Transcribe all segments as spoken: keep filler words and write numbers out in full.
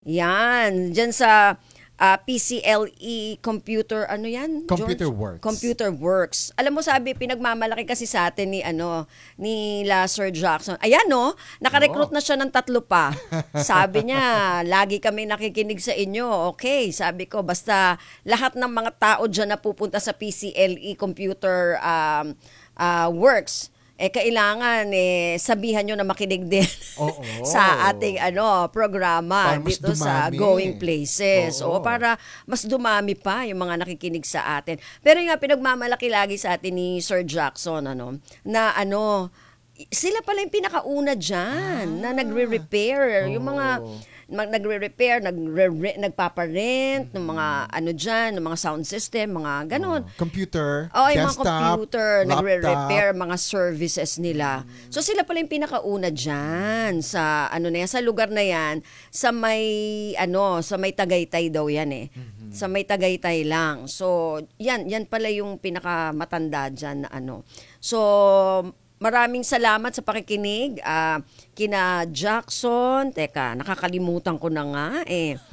Yan, dyan sa uh, P C L E computer, ano yan? Computer George? Works. Computer Works. Alam mo, sabi, pinagmamalaki kasi sa atin ni, ano, ni La Sir Jackson. Ayan, no? Nakarecruit Oh. na siya ng tatlo pa. Sabi niya, lagi kami nakikinig sa inyo. Okay, sabi ko, basta lahat ng mga tao dyan na pupunta sa P C L E Computer um, uh, Works, eh kailangan eh sabihan nyo na makinig din Oo. sa ating ano programa Para mas dito sa dumami. Going Places. Oo. O para mas dumami pa yung mga nakikinig sa atin. Pero nga pinagmamalaki lagi sa atin ni Sir Jackson ano na ano sila pala yung pinakauna diyan na nagre-repair yung mga Oo. mag, nagre-repair, nagre nagpapa-rent ng mga ano diyan, ng mga sound system, mga ganon. Computer, Oh, yung mga desktop, computer, laptop. nagre-repair, mga services nila. So sila pala yung pinakauna diyan sa ano na yan, sa lugar na yan, sa may ano, sa may Tagaytay daw yan eh. Mm-hmm. Sa may Tagaytay lang. So yan, yan pala yung pinakamatanda diyan na ano. So maraming salamat sa pakikinig. Uh, kina Jackson. Teka, nakakalimutan ko na nga eh.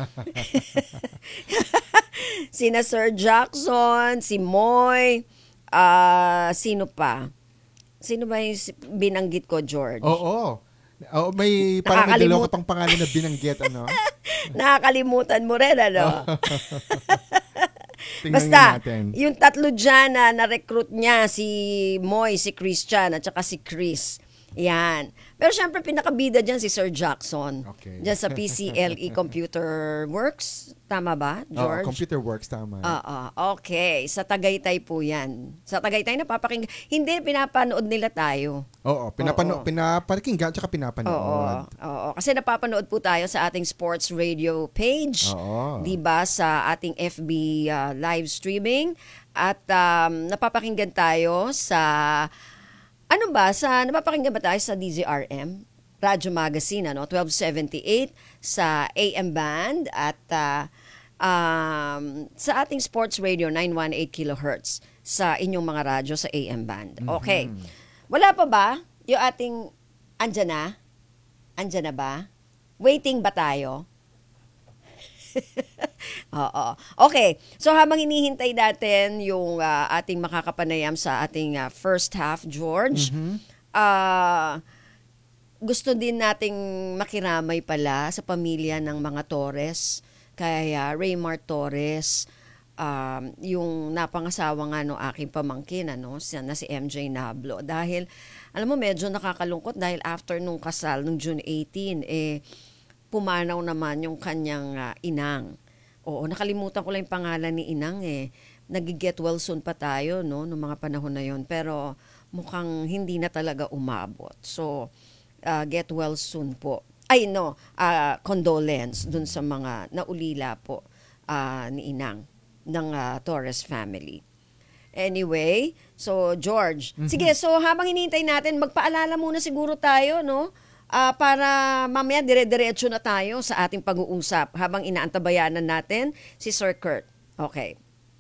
Sina Sir Jackson, si Moy, uh, sino pa? Sino ba yung binanggit ko, George? Oo. Oh, may parang may Nakakalimut- dalawa ka pang pangalan na binanggit, ano? Nakakalimutan mo rin, ano? Tingnan Basta, natin. yung tatlo dyan na na-recruit niya, si Moy, si Christian, at saka si Chris. Yan. Pero syempre, pinakabida dyan si Sir Jackson. Okay. Dyan sa P C L E Computer Works. Tama ba, Oo, George? Computer Works, tama. Oo, okay. Sa Tagaytay po yan. Sa Tagaytay, napapakinggan. Hindi, pinapanood nila tayo. Oo, pinapano, Oo. pinapakinggan tsaka pinapanood. Oo, oo. Kasi napapanood po tayo sa ating sports radio page. Oo. 'Di ba sa ating F B uh, live streaming at um, napapakinggan tayo sa ano ba sa napapakinggan ba tayo sa D Z R M Radio Magazine ano twelve seventy-eight sa A M band at uh, um, sa ating sports radio nine eighteen kilohertz sa inyong mga radyo sa A M band. Okay. Wala pa ba yung ating andyan na? Andyan na ba? Waiting ba tayo? Oo. Okay. So habang hinihintay natin yung uh, ating makakapanayam sa ating uh, first half, George, ah gusto din nating makiramay pala sa pamilya ng mga Torres, kaya Raymar Torres, um, yung napangasawa nga no aking pamangkin, ano, siya na si M J Nablo. Dahil, alam mo, medyo nakakalungkot dahil after nung kasal, nung June eighteenth, eh, pumanaw naman yung kanyang uh, inang. Oo, nakalimutan ko lang yung pangalan ni inang eh. Nag-get well soon pa tayo, no, noong mga panahon na yon. Pero mukhang hindi na talaga umabot. So, uh, get well soon po. Ay, no, uh, condolence dun sa mga naulila po uh, ni inang ng uh, Torres family. Anyway, so George, mm-hmm. sige, so habang hinihintay natin, magpaalala muna siguro tayo, no? Uh, para mamaya dire-diretso na tayo sa ating pag-uusap habang inaantabayanan natin si Sir Kurt. Okay.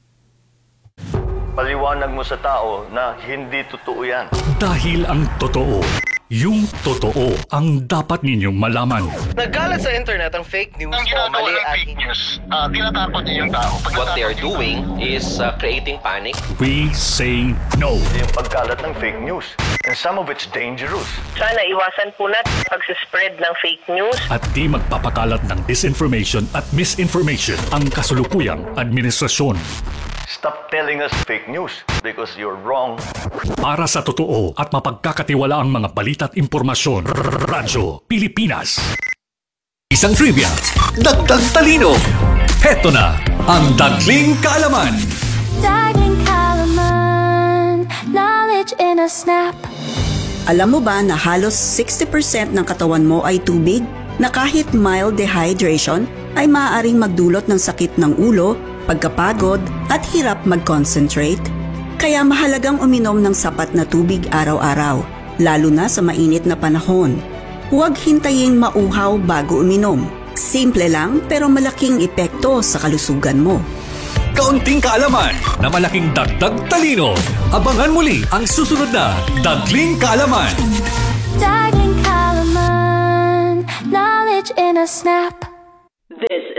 Paliwanag mo sa tao na hindi totoo yan. Dahil ang totoo, yung totoo ang dapat ninyong malaman. Nagkalat sa internet ang fake news Ang o ginagawa mali ng at fake news, uh, tinatakot niyo yung tao. Pag What they are natakot yung doing is uh, creating panic. We say no. Yung pagkalat ng fake news. And some of it's dangerous. Sana iwasan po natin pag-spread ng fake news. At di magpapakalat ng disinformation at misinformation ang kasulukuyang administrasyon. Stop telling us fake news because you're wrong. Para sa totoo at mapagkakatiwalaang mga balita at impormasyon, Radyo Pilipinas. Isang trivia, dagdag talino. Heto na ang Dagling Kaalaman. Dagling Kaalaman, knowledge in a snap. Alam mo ba na halos sixty percent ng katawan mo ay tubig? Na kahit mild dehydration ay maaaring magdulot ng sakit ng ulo, pagkapagod at hirap mag-concentrate? Kaya mahalagang uminom ng sapat na tubig araw-araw, lalo na sa mainit na panahon. Huwag hintayin mauhaw bago uminom. Simple lang pero malaking epekto sa kalusugan mo. Kaunting kaalaman na malaking dagdag talino. Abangan muli ang susunod na Dagling Kaalaman. Dagling Kaalaman, knowledge in a snap.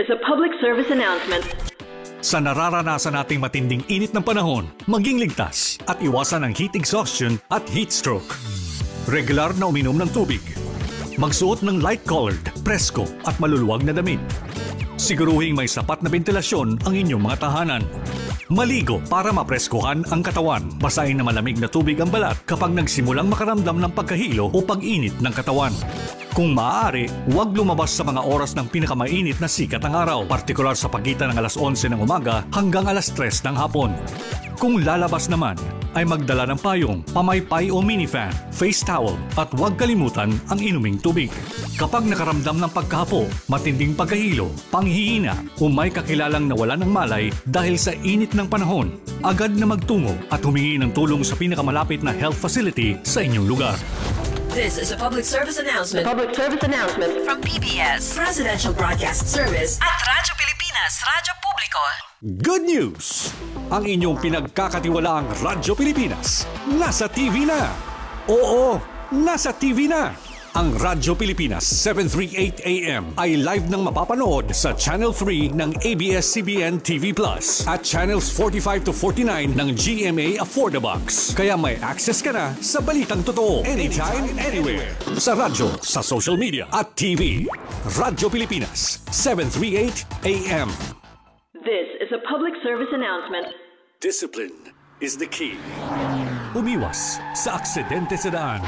is a public service announcement. Sa nararanasan nating matinding init ng panahon, maging ligtas at iwasan ang heat exhaustion at heat stroke. Regular na uminom ng tubig. Magsuot ng light-colored, presko at maluluwag na damit. Siguruhing may sapat na ventilasyon ang inyong mga tahanan. Maligo para mapreskohan ang katawan. Basahin na malamig na tubig ang balat kapag nagsimulang makaramdam ng pagkahilo o pag-init ng katawan. Kung maaari, huwag lumabas sa mga oras ng pinakamainit na sikat ng araw, partikular sa pagitan ng alas onse ng umaga hanggang alas tres ng hapon. Kung lalabas naman, ay magdala ng payong, pamaypay o minifan, face towel at huwag kalimutan ang inuming tubig. Kapag nakaramdam ng pagkahapo, matinding pagkahilo, panghihina o may kakilalang nawalan ng malay dahil sa init ng panahon, agad na magtungo at humingi ng tulong sa pinakamalapit na health facility sa inyong lugar. This is a public service announcement. Public service announcement from P B S Presidential Broadcast Service at Radyo Pilipinas, Radyo Publiko. Good news! Ang inyong pinagkakatiwalaang Radyo Pilipinas nasa T V na. Oo, nasa T V na. Ang Radyo Pilipinas seven thirty-eight A M ay live nang mapapanood sa Channel three ng A B S C B N T V Plus at Channels forty-five to forty-nine ng G M A Affordabox. Kaya may access ka na sa balitang totoo anytime, anywhere. Sa radyo, sa social media at T V. Radyo Pilipinas seven thirty-eight A M. This is a public service announcement. Discipline is the key. Umiwas sa aksidente sa daan.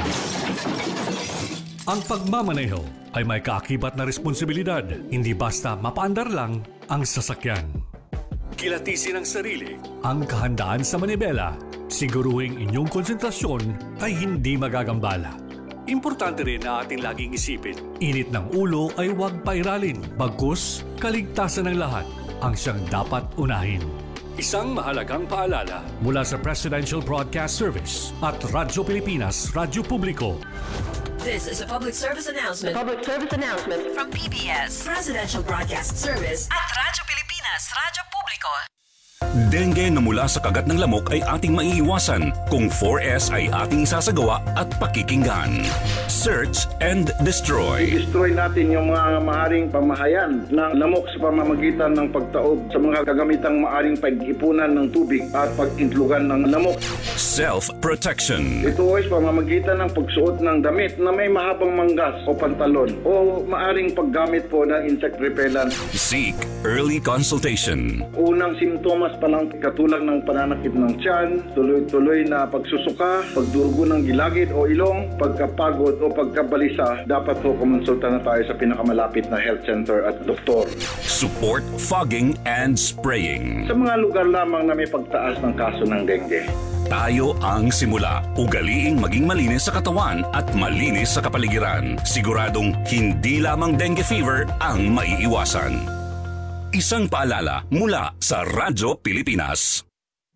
Ang pagmamaneho ay may kaakibat na responsibilidad, hindi basta mapaandar lang ang sasakyan. Kilatisin ang sarili, ang kahandaan sa manibela, siguruhing inyong konsentrasyon ay hindi magagambala. Importante rin na ating laging isipin, init ng ulo ay huwag pairalin, bagkus kaligtasan ng lahat ang siyang dapat unahin. Isang mahalagang paalala mula sa Presidential Broadcast Service at Radyo Pilipinas, Radyo Publiko. This is a public service announcement. Public service announcement from P B S Presidential Broadcast Service at Radyo Pilipinas, Radyo Publiko. Dengue na mula sa kagat ng lamok ay ating maiiwasan kung four S ay ating isasagawa at pakikinggan. Search and destroy. Destroy natin yung mga maaaring pamahayan ng lamok sa pamamagitan ng pagtaob sa mga gagamitang maaaring pag-ipunan ng tubig at pag-intlugan ng lamok. Self-protection. Ito ay pamamagitan ng pagsuot ng damit na may mahabang manggas o pantalon o maaaring paggamit po ng insect repellent. Seek early consultation. Unang simptomas pa lang katulad ng pananakit ng tiyan, tuloy-tuloy na pagsusuka, pagdurugo ng gilagid o ilong, pagkapagod o pagkabalisa, dapat po kumonsulta na tayo sa pinakamalapit na health center at doktor. Support fogging and spraying. Sa mga lugar lamang na may pagtaas ng kaso ng dengue. Tayo ang simula. Ugaliing maging malinis sa katawan at malinis sa kapaligiran. Siguradong hindi lamang dengue fever ang maiiwasan. Isang paalala mula sa Radyo Pilipinas.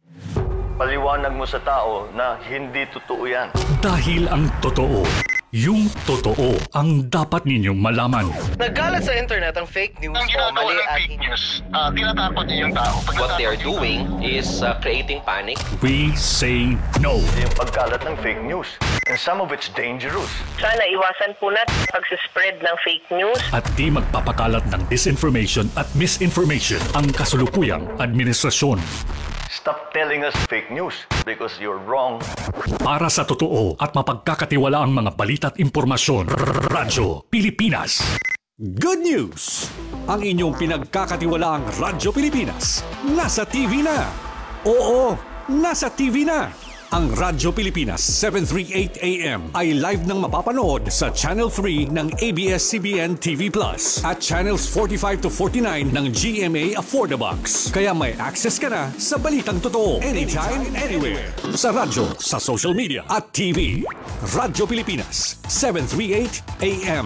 Paliwanag mo sa tao na hindi totoo yan. Dahil ang totoo, yung totoo ang dapat ninyong malaman. Nagkalat sa internet ang fake news Ang o ginagawa mali ng at fake news, uh, tinatakot niyo yung tao. What they are doing is uh, creating panic. We say no. Yung pagkalat ng fake news. And some of it's dangerous. Sana iwasan po natin pagsispread ng fake news. At di magpapakalat ng disinformation at misinformation ang kasulukuyang administrasyon. Stop telling us fake news because you're wrong. Para sa totoo at mapagkakatiwala ang mga balita at impormasyon, Radyo Pilipinas. Good news! Ang inyong pinagkakatiwalaang Radyo Pilipinas nasa T V na. Oo, nasa T V na. Ang Radyo Pilipinas seven thirty-eight A M ay live nang mapapanood sa Channel three ng A B S C B N T V Plus at Channels forty-five to forty-nine ng G M A Affordabox. Kaya may access ka na sa balitang totoo anytime, anywhere. Sa radyo, sa social media at T V. Radyo Pilipinas seven thirty-eight A M.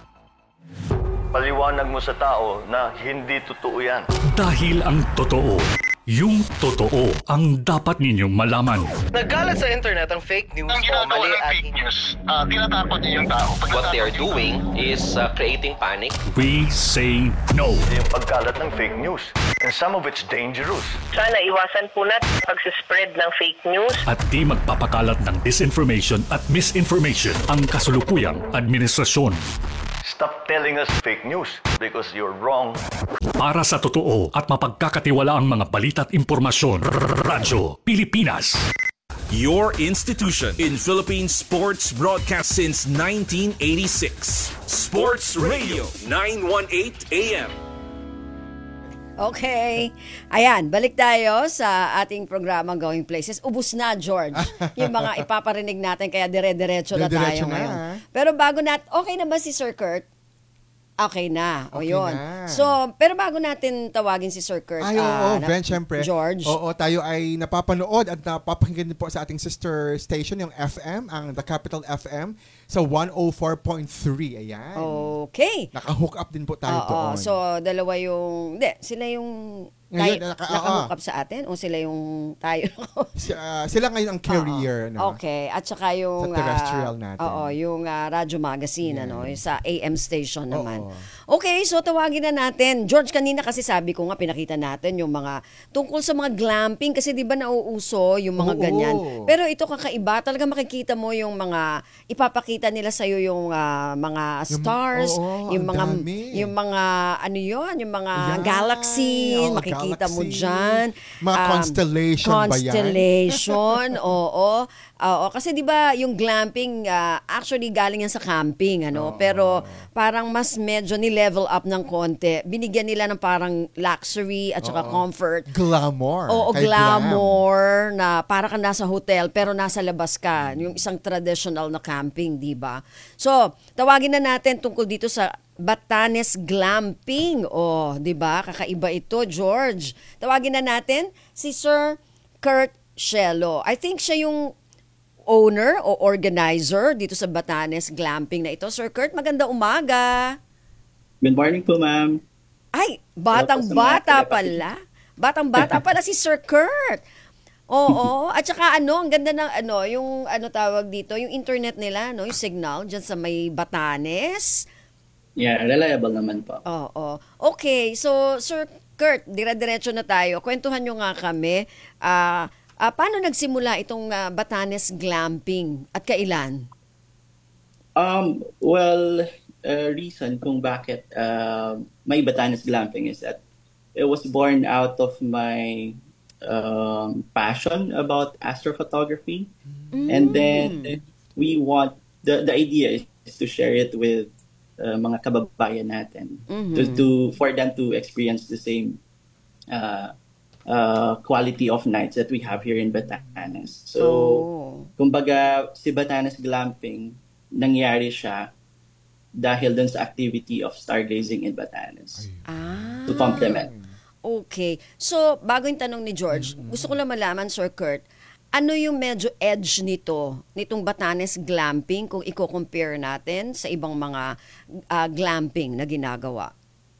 Paliwanag mo sa tao na hindi totoo yan. Dahil ang totoo, yung totoo ang dapat ninyong malaman. Nagkalat sa internet ang fake news Ang o ginagawa mali ng at fake news, uh, tinatakot niyo yung tao. What they are doing is uh, creating panic. We say no. Yung pagkalat ng fake news. And some of it's dangerous. Sana iwasan po natin pagsispread ng fake news. At di magpapakalat ng disinformation at misinformation ang kasulukuyang administrasyon. Stop telling us fake news because you're wrong. Para sa totoo at mapagkakatiwalaang mga balita at impormasyon, Radyo Pilipinas. Your institution in Philippine sports broadcast since nineteen eighty-six. Sports Radio nine eighteen A M. Okay. Ayan, balik tayo sa ating programang Going Places. Ubus na, George. Yung mga ipaparinig natin, kaya dire-diretso na Dire-diretso tayo na. ngayon. Pero bago nat, okay na ba si Sir Kurt? Okay na. O Okay yun. na. So, pero bago natin tawagin si Sir Kurt, Ay, oo, ah, na- Ben, syempre. George. Oo, tayo ay napapanood at napapakinggan din po sa ating sister station, yung F M, ang The Capital F M, sa one oh four point three. Ayan. Okay. Naka-hook up din po tayo Oo, doon. so dalawa yung, hindi, sila yung Ngayon, tayo, naka- naka-hook oo. up sa atin o sila yung tayo? Si- ah, sila ngayon ang carrier. No? Okay, at saka yung Sa terrestrial ah, natin. Oo, yung ah, Radyo Magazine ano, yung sa A M station naman. Oo. Okay, so tawagin na natin. George, kanina kasi sabi ko nga pinakita natin yung mga tungkol sa mga glamping kasi 'di ba nauuso yung mga Oo. ganyan. Pero ito kakaiba, talaga makikita mo yung mga ipapakita nila sa yung ah, mga stars, oo, yung ang mga dami. yung mga ano yon, yung mga Yan. galaxy, Oo, makikita mo galaxy. diyan. Mga constellation ba yan? Constellation, oo. Oo, kasi 'di ba yung glamping ah, actually galing yan sa camping ano, pero parang mas medyo ni level up ng konti. Binigyan nila ng parang luxury at saka Oo. comfort. Glamour. Oo, Kay glam. glamour na para ka nasa hotel pero nasa labas ka. Yung isang traditional na camping, di ba? So, tawagin na natin tungkol dito sa Batanes Glamping. Oh, di ba? Kakaiba ito, George. Tawagin na natin si Sir Kurt Shelo. I think siya yung owner o organizer dito sa Batanes Glamping na ito. Sir Kurt, maganda umaga. Good morning po, ma'am. Ay, batang-bata pala. Batang-bata pala si Sir Kurt. Oo, at saka ano, ang ganda ng ano, yung ano tawag dito, yung internet nila, no, yung signal diyan sa may Batanes. Yeah, reliable naman po. Oo. Okay, so Sir Kurt, dire-diretso na tayo. Kwentuhan nyo nga kami, ah, ah, paano nagsimula itong ah, Batanes Glamping at kailan? Um, well, uh, reason kung bakit uh, may Batanes Glamping is that it was born out of my um, passion about astrophotography. And then we want, the, the idea is to share it with uh, mga kababayan natin Mhm. to, to for them to experience the same uh, uh, quality of nights that we have here in Batanes. So, Oh. kumbaga, si Batanes Glamping, nangyari siya dahil dun sa activity of stargazing in Batanes. Ah. To complement. Okay. So, bago yung tanong ni George, gusto ko lang malaman, Sir Kurt, ano yung medyo edge nito, nitong Batanes Glamping, kung i-compare natin sa ibang mga ah, glamping na ginagawa?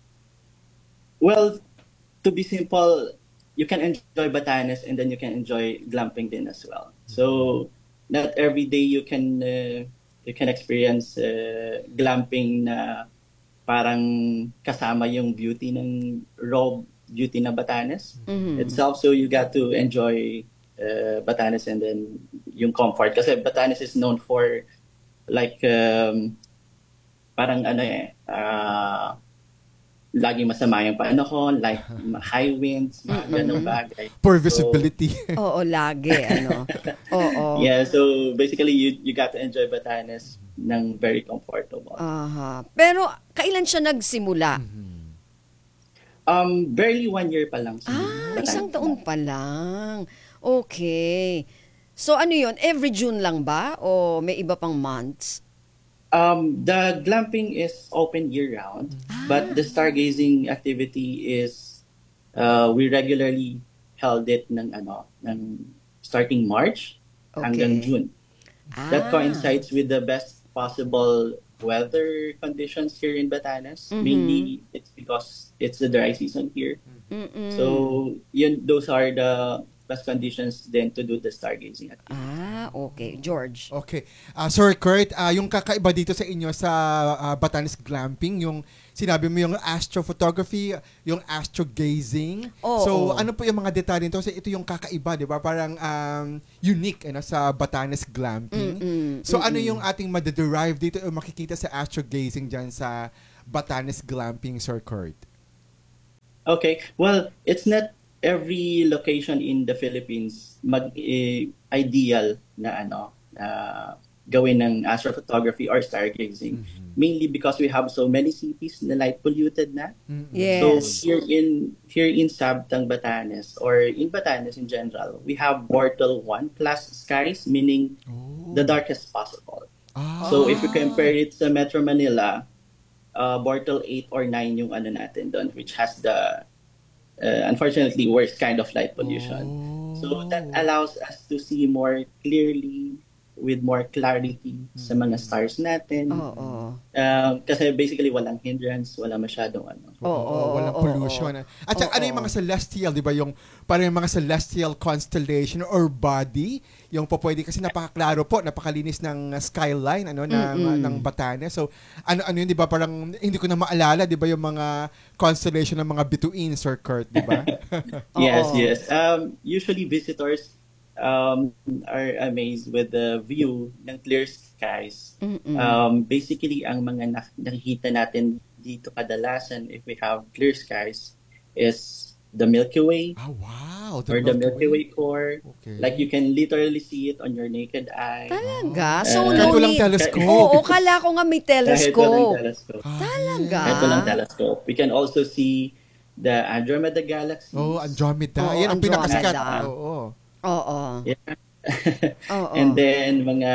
Well, to be simple, you can enjoy Batanes and then you can enjoy glamping din as well. So, not every day you can uh, you can experience uh, glamping na parang kasama yung beauty ng raw beauty na Batanes Mhm. itself. So, you got to enjoy uh, Batanes and then yung comfort. Kasi Batanes is known for like um, parang ano eh, uh, laging masama yung panahon, like high winds, mga ganong bagay. Poor So, visibility. Oo, lagi, ano. Oo. yeah, so basically you you got to enjoy Batanes ng very comfortable. Aha. Pero, kailan siya nagsimula? Um, barely one year pa lang. si Ah, Batanes. isang taon pa lang. Okay. So, ano yun? Every June lang ba? O may iba pang months? Um, the glamping is open year-round, but the stargazing activity is uh, we regularly held it ng ano, ng starting March hanggang Okay. June. That coincides with the best possible weather conditions here in Batanes. Mhm. Mainly, it's because it's the dry season here. Mm-mm. So, yun, those are the best conditions then to do the stargazing activity. Ah, okay. George. Okay. Uh, Sir Kurt, uh, yung kakaiba dito sa inyo sa uh, Batanes Glamping, yung sinabi mo yung astrophotography, yung astrogazing. Oo, so, oo. ano po yung mga detalye nito? Kasi ito yung kakaiba, di ba? Parang um, unique ano, sa Batanes Glamping. Mm-mm, so, ano mm-mm. yung ating madederive dito o makikita sa astrogazing dyan sa Batanes Glamping, Sir Kurt? Okay. Well, it's not every location in the Philippines mag eh, ideal na ano na gawin ng astrophotography or stargazing. Mainly because we have so many cities na light polluted na. Yes. So here in here in Sabtang, Batanes, or in Batanes in general, we have Bortle one plus skies, meaning the darkest possible. So if you compare it sa Metro Manila, uh, Bortle eight or nine yung ano natin doon, which has the uh, unfortunately worst kind of light pollution. So that allows us to see more clearly, with more clarity sa mga stars natin. Oo. Oh, Um, kasi basically walang hindrance, wala masyadong ano. Oo, oh, oh, walang oh, pollution. oh. At saka Oh, ano yung oh. mga celestial, di ba? Yung, parang yung mga celestial constellation or body, yung po pwede kasi napakaklaro po, napakalinis ng uh, skyline ano ng, uh, ng Batanes. So, ano-ano yun, di ba? Parang hindi ko na maalala, di ba? Yung mga constellation ng mga bituin, Sir Kurt, di ba? Yes, yes. Um, usually visitors um, are amazed with the view ng clear skies. Mm-mm. Um, basically, ang mga nak- nakikita natin dito kadalasan if we have clear skies is the Milky Way. Oh, wow. Or the Milky Way core. Okay. Like you can literally see it on your naked eye. Talaga? So, Uh, no Kahit walang need- telescope. Oo, kala ko nga may Kahit walang telescope. telescope. Talaga? Kahit walang telescope. We can also see the Andromeda Galaxy. Oh, Andromeda. Oo, Yan ang pinakasikat. Andromeda. Oo. Oo. Yeah. Oo. And then mga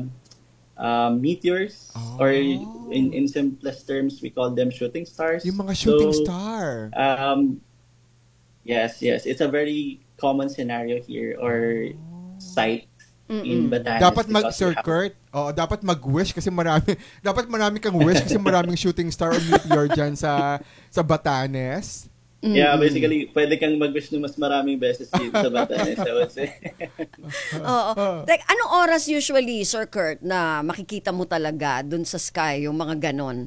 um, meteors, or in in simplest terms, we call them shooting stars. Yung mga shooting So, star. Um, yes, yes, it's a very common scenario here or sight in Batanes. Dapat mag because we Sir have- Kurt, oh, dapat mag-wish kasi marami dapat marami kang wish kasi maraming shooting star or meteor diyan sa sa Batanes. Yeah, basically, pwede kang mag-wish ng mas maraming beses dito sa Batanes, I would say. Oo. Like, anong oras usually, Sir Kurt, na makikita mo talaga dun sa sky, yung mga ganon?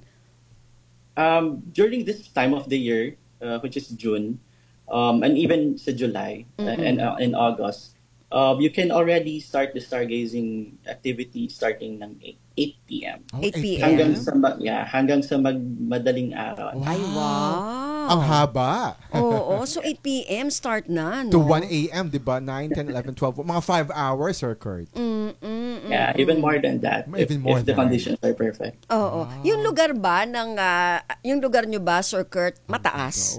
Um, during this time of the year, uh, which is June, um, and even sa July uh, Mm-mm. and uh, in August, uh, you can already start the stargazing activity starting ng eight p.m. Oh, eight p.m. Hanggang sa ma- yeah, hanggang sa magmadaling araw. Ay, wow. Ang haba. Oo, so eight p.m. start na, no? To one a.m., di ba? nine, ten, eleven, twelve. Mga five hours, Sir Kurt. Mm-mm. Yeah, even more than that. If, Even more if the than- conditions are perfect. Oo. Yung lugar ba ng ah, yung lugar nyo ba, Sir Kurt, mataas?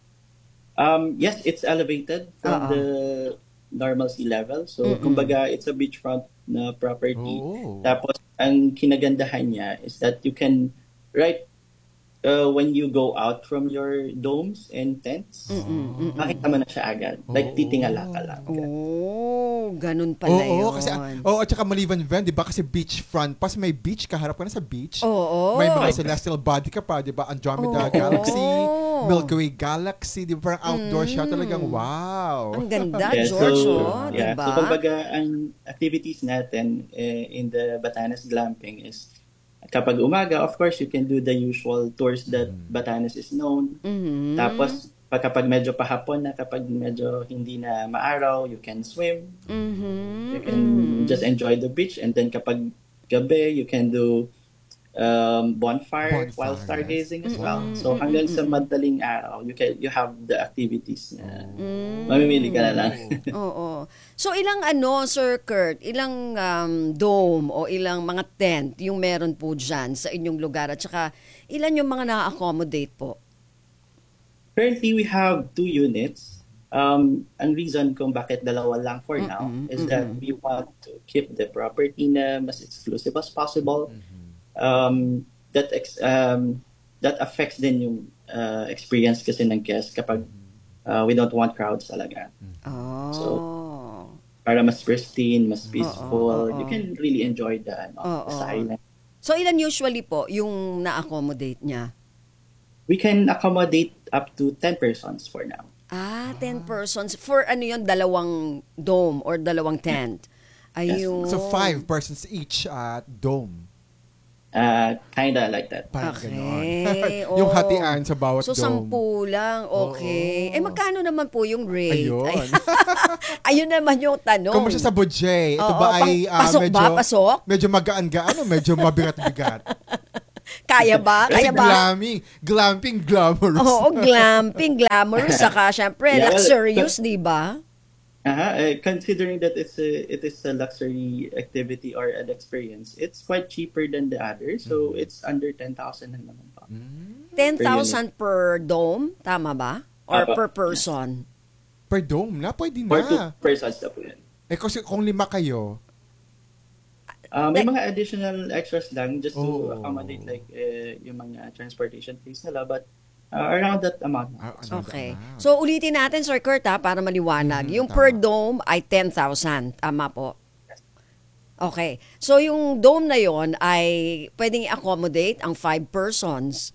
Um, yes, it's elevated from Oo. the normal sea level. So, Mm-mm. kumbaga, it's a beachfront na property. Oh. Tapos, ang kinagandahan niya is that you can, right, uh, when you go out from your domes and tents, makita mo na siya agad. Like, titingala ka lang. Oh, ganun pala Oo, yun. kasi oh, at saka maliban van, 'di ba? Kasi beachfront, pas may beach, kaharap ka na sa beach. Oo. May mga celestial body ka pa, 'di ba? Andromeda Oo. Galaxy, Milky Way Galaxy, 'di ba? Parang outdoor siya talagang wow. Ang ganda, Yeah, George, so, oh, yeah, diba? so kumbaga, ang activities natin eh, in the Batanes Glamping is kapag umaga, of course, you can do the usual tours that Batanes is known. Mhm. Tapos, pag kapag medyo pahapon na, kapag medyo hindi na maaraw, you can swim. Mhm. You can just enjoy the beach. And then kapag gabi, you can do um, bonfire, Bonfire, while stargazing as Mm-mm. well. So hanggang sa madaling araw, you can you have the activities na Mm. mamimili ka na lang. Oo. So ilang ano, Sir Kurt, ilang um, dome o ilang mga tent yung meron po dyan sa inyong lugar at saka ilan yung mga na-accommodate po? Currently, we have two units. Um, ang reason kung bakit dalawa lang for now Mm-mm, is that mm-mm. we want to keep the property na mas exclusive as possible. Um, that ex- um, that affects din yung uh, experience kasi ng guest kapag uh, we don't want crowds talaga. Oh. So, para mas pristine, mas oo, peaceful, oo. you can really enjoy the, ano, Oo. the silence. So ilan usually po yung na-accommodate niya? We can accommodate up to ten persons for now. Ah, ten persons. For ano yun, dalawang dome or dalawang tent. Ayun. So five persons each at dome. Uh, kinda like that. Parang Okay. ganon. Oh. Yung hatian sa bawat So, dome. sampu lang. Okay. Eh, magkano naman po yung rate? Ayun. Ay- Ayun naman yung tanong. Kumusta sa budget? Ito Oo, ba ay pang- ah, pasok medyo, ba? Pasok? medyo magaan-gaan o medyo mabigat-bigat? Kaya ba? Kasi Kaya ba? glamming, glamping, glamorous. Oo, glamping, glamorous. Saka, syempre, Yeah, well, luxurious, di ba? Uh-huh. Uh, considering that it's a, it is a luxury activity or an experience, it's quite cheaper than the others. So, it's under ten thousand lang naman pa. ten thousand per dome? Tama ba? Or Apa. per person? Per dome na? Pwede For two na. persons na po yan. Eh, kasi kung lima kayo, Uh, may mga additional extras lang just to Oh. accommodate like uh, yung mga transportation fees nila. But uh, around that amount. ah, ano Okay. na? So, ulitin natin, Sir Kurt, ha, para maliwanag. Mhm, yung tama. per dome ay ten thousand. Tama po. Okay. So, yung dome na yon ay pwedeng i-accommodate ang five persons.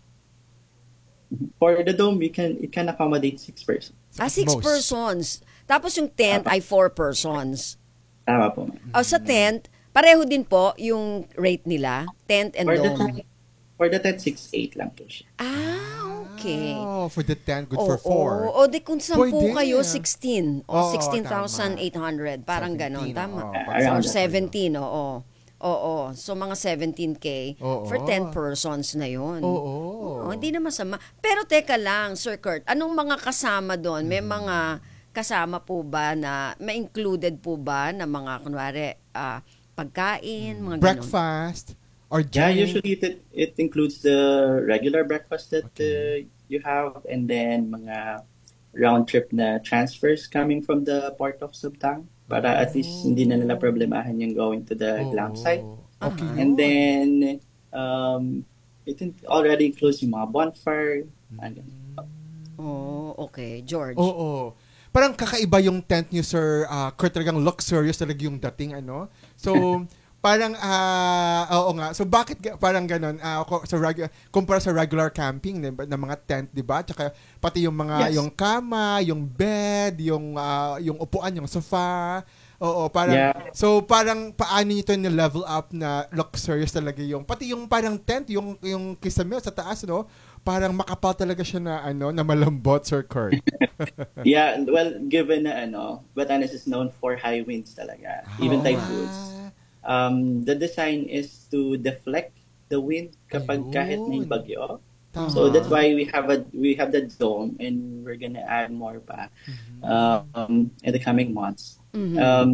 For the dome, we can it can accommodate six persons. Ah, six Most. persons. Tapos yung tent ay four persons. Tama po. ma'am. O, sa tent, pareho din po yung rate nila, tent and For the dome. tent, for the tent, six eight lang po siya. Ah, okay. Oh, for the ten, good O, for four. O, di kung sampu Pwede. kayo, sixteen. O, Oo, sixteen thousand eight hundred. Parang ganon. seventeen, Tama. oo. Ah, Or around that. seventeen, oo. Oo. So, mga seventeen K Oo. for ten persons na yun. Oo. Oo, hindi na masama. Pero teka lang, Sir Kurt, anong mga kasama doon? May mga kasama po ba na, may included po ba na mga, kunwari, ah, pagkain, mga ganon? Breakfast or Yeah, drink? usually it, it includes the regular breakfast that uh, you have and then mga round trip na transfers coming from the port of Subtang para at least hindi na nila problemahan yung going to the Oh. glam site. Okay. And then um, it in- already includes yung mga bonfire. mga ganun. Oh, okay. George. Oo. Parang kakaiba yung tent niyo, Sir uh, Kurt. Talagang luxurious talaga yung dating, ano? So, parang, ah, oo nga. So, bakit ga- parang ganon? Ah, ako, sa regu- kumpara sa regular camping na, na mga tent, di ba? Tsaka pati yung mga, Yes. yung kama, yung bed, yung, ah, yung upuan, yung sofa. Oo, parang, Yeah. so parang paano nyo ito level up na luxurious talaga yung, pati yung parang tent, yung, yung kisame sa taas, no? Parang makapal talaga siya na, ano, na malambot, Sir Kurt. Yeah, well, given na ano, Batanes is known for high winds talaga, even Oh. typhoons. Um, the design is to deflect the wind kapag Ayun. kahit may bagyo. Tama. So that's why we have a we have the dome and we're gonna add more pa um, in the coming months. Mhm. Um,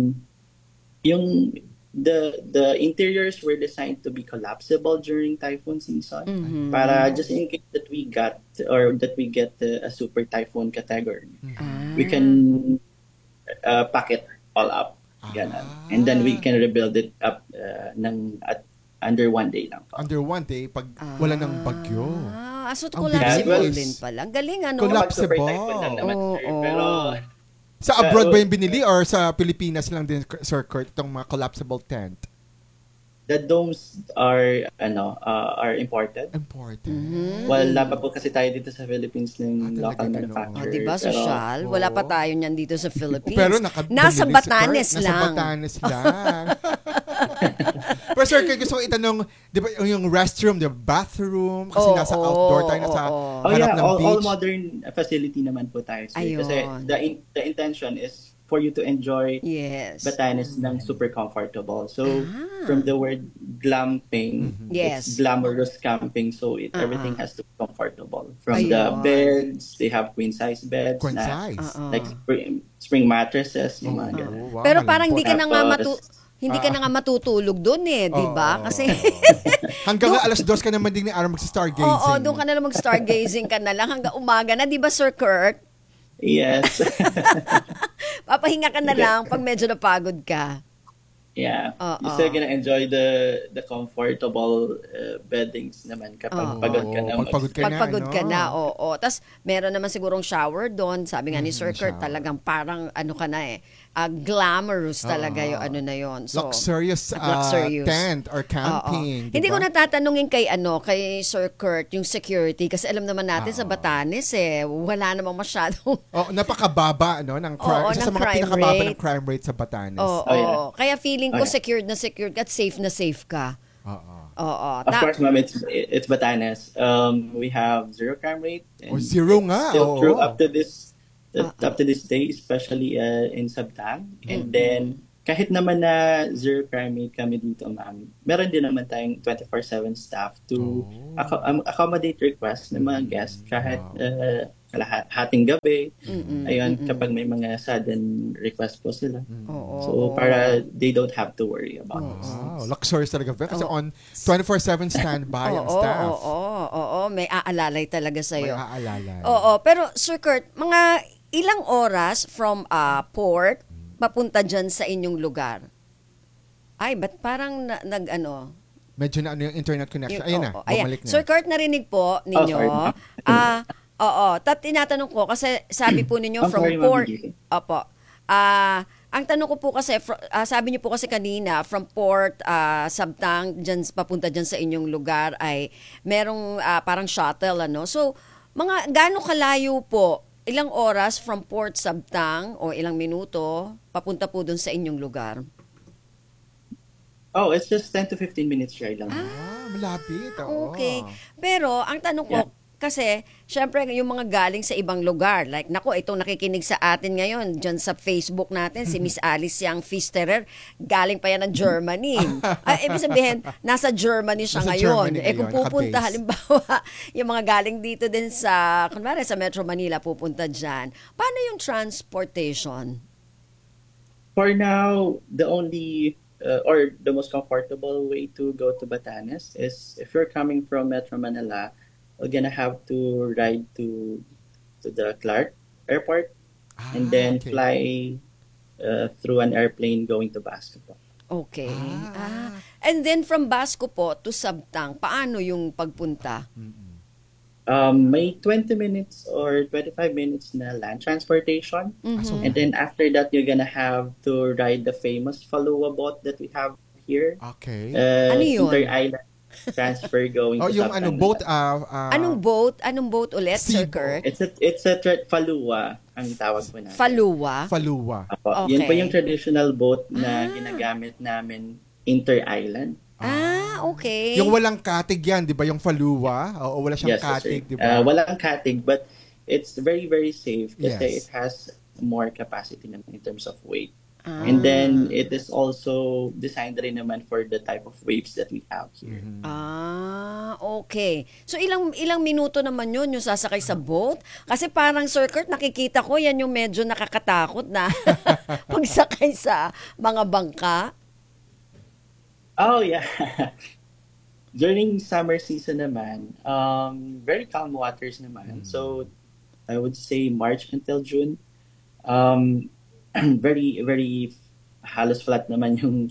yung the the interiors were designed to be collapsible during typhoon season Mhm. para just in case that we got or that we get uh, a super typhoon category, Ah. we can uh, pack it all up, ganun. And then we can rebuild it up uh, ng at under one day lang. Under one day, pag wala ng bagyo. Ah, so Ang collapsible bilis. din pala. Galing, ano? Collapsible. Super typhoon lang naman, Oo, sir. oo. Pero Sa abroad ba yung binili or sa Pilipinas lang din, Sir Kurt, itong mga collapsible tent? the domes are ano uh, are imported. Important. Wala pa po kasi tayo dito sa Philippines ng local Oh, manufacturer. di ba, pero- sosyal? Wala pa tayo niyan dito sa Philippines. Pero naka- Nasa bumili si Batanes Kurt, lang. Nasa Batanes lang. Pero Sir Kurt, gusto ko itanong, di ba yung restroom, the bathroom, kasi Oo, nasa outdoor tayo, nasa oo. Oh harap yeah, ng all, all beach. modern facility naman po tayo. Sir. Ayun. Kasi the in- the intention is for you to enjoy Yes. Batanes ng super comfortable. So Ah. from the word glamping, Yes. it's glamorous camping. So it Uh-uh. everything has to be comfortable. From Ayun. the beds, they have queen size beds, Queen na, size. Uh-uh. like spring, spring mattresses, yung mga ganun. Wow, Pero parang hindi ka na nga Tapos, matu hindi ka na nga matutulog doon eh, di ba? Oo. Kasi Hanggang alas dos ka naman din ni araw magsa-stargazing. oo, doon ka na lang mag-stargazing ka na lang hanggang umaga na, di ba, Sir Kurt? Yes. Papahinga ka na lang pag medyo napagod ka. Yeah. Oo. You're still gonna enjoy the the comfortable uh, beddings naman kapag Oo. pagod ka na. Pag pagod ka na, Pagpagod ka ano? na, oo. Tapos, meron naman sigurong shower doon. Sabi nga ni Sir Kurt, shower. talagang parang ano ka na eh, ah, glamorous talaga Oo. yung ano na yon. So, Luxurious, uh, luxurious. tent or camping. Oo. Hindi ko natatanungin kay ano, kay Sir Kurt yung security kasi alam naman natin sa Batanes eh, wala namang masyadong Oh, napakababa no ng crime. Oo, Isa ng sa mga crime pinakababa rate. ng crime rate sa Batanes. Oo. Oh, yeah. oo. Kaya feeling Oh, ko yeah. secured na secured ka at safe na safe ka. Oo. Oo. Of Ta- course, ma'am, it's it's Batanes. Um, we have zero crime rate. Oh, zero nga. Still Oo. true up to this uh, up to this day, especially uh, in Sabtang. And then kahit naman na zero crime rate kami dito, ma'am, meron din naman tayong twenty-four seven staff to acco- um, accommodate requests ng mga guests kahit uh, kalahating gabi. Mm-mm, Ayun, mm-mm. kapag may mga sudden request po sila. Oo. So, para they don't have to worry about this. Wow, luxurious talaga. Kasi Oo. on twenty-four seven standby ang Oo, staff. oo, oo, oo, may aalalay talaga sa May iyo. aalala. Oo, pero Sir Kurt, mga ilang oras from uh, port papunta dyan sa inyong lugar? Ay, ba't parang na, nag ano? Medyo na ano yung internet connection. Yung- Ayun na, oo, ayan. bumalik na. Sir Kurt, narinig po ninyo. Oh, sorry. Ah, oo, tat tinatanong ko kasi sabi po ninyo I'm from sorry, Ma'am port. Gigi. Opo. Ah, ang tanong ko po kasi fr- ah, sabi niyo po kasi kanina from port ah, Sabtang diyan papunta diyan sa inyong lugar ay merong ah, parang shuttle ano. So, mga gaano kalayo po? Ilang oras from Port Sabtang o ilang minuto papunta po doon sa inyong lugar? Oh, it's just ten to fifteen minutes ride lang. Ah, malapit. Oo. Okay. Pero ang tanong ko, Yeah. kasi syempre yung mga galing sa ibang lugar, like nako, itong nakikinig sa atin ngayon dyan sa Facebook natin, si Miss Alice Yang Fisterer, galing pa yan ng Germany. Ay, ibig sabihin, nasa Germany siya Nasa ngayon. Germany Eh kung ngayon, pupunta, nakabase. halimbawa, yung mga galing dito din sa, kunwari sa Metro Manila, pupunta dyan. Paano yung transportation? For now, the only uh, or the most comfortable way to go to Batanes is if you're coming from Metro Manila, we're gonna have to ride to to the Clark Airport and then okay. fly uh, through an airplane going to Basco. Okay. Ah. And then from Basco po to Sabtang, paano yung pagpunta? Um, may twenty minutes or twenty-five minutes na land transportation. Mhm. And then after that, you're gonna have to ride the famous Falua boat that we have here. Okay. Uh, Ano yun? Inter-island transfer going Oh, to yung Sabtang. ano, boat, ah, ah, Anong boat? Anong boat ulit, Sir Seaboat. Kurt? It's a, it's a tra- Falua, ang tawag po natin. Falua? Falua. Apo, Okay. Yan po yung traditional boat na ginagamit namin inter-island. Ah, okay. Yung walang katig yan, di ba? Yung Falua. Oo, wala siyang Yes, yes, katig, sir. di ba? Uh, walang katig, but it's very, very safe kasi Yes. it has more capacity naman in terms of weight. Ah. And then, it is also designed rin naman for the type of waves that we have here. Ah, okay. So ilang ilang minuto naman yun yung sasakay sa boat? Kasi parang, Sir Kurt, nakikita ko yan yung medyo nakakatakot na pagsakay sa mga bangka. Oh, yeah. During summer season naman, um, very calm waters naman. So, I would say March until June. Um, very, very halos flat naman yung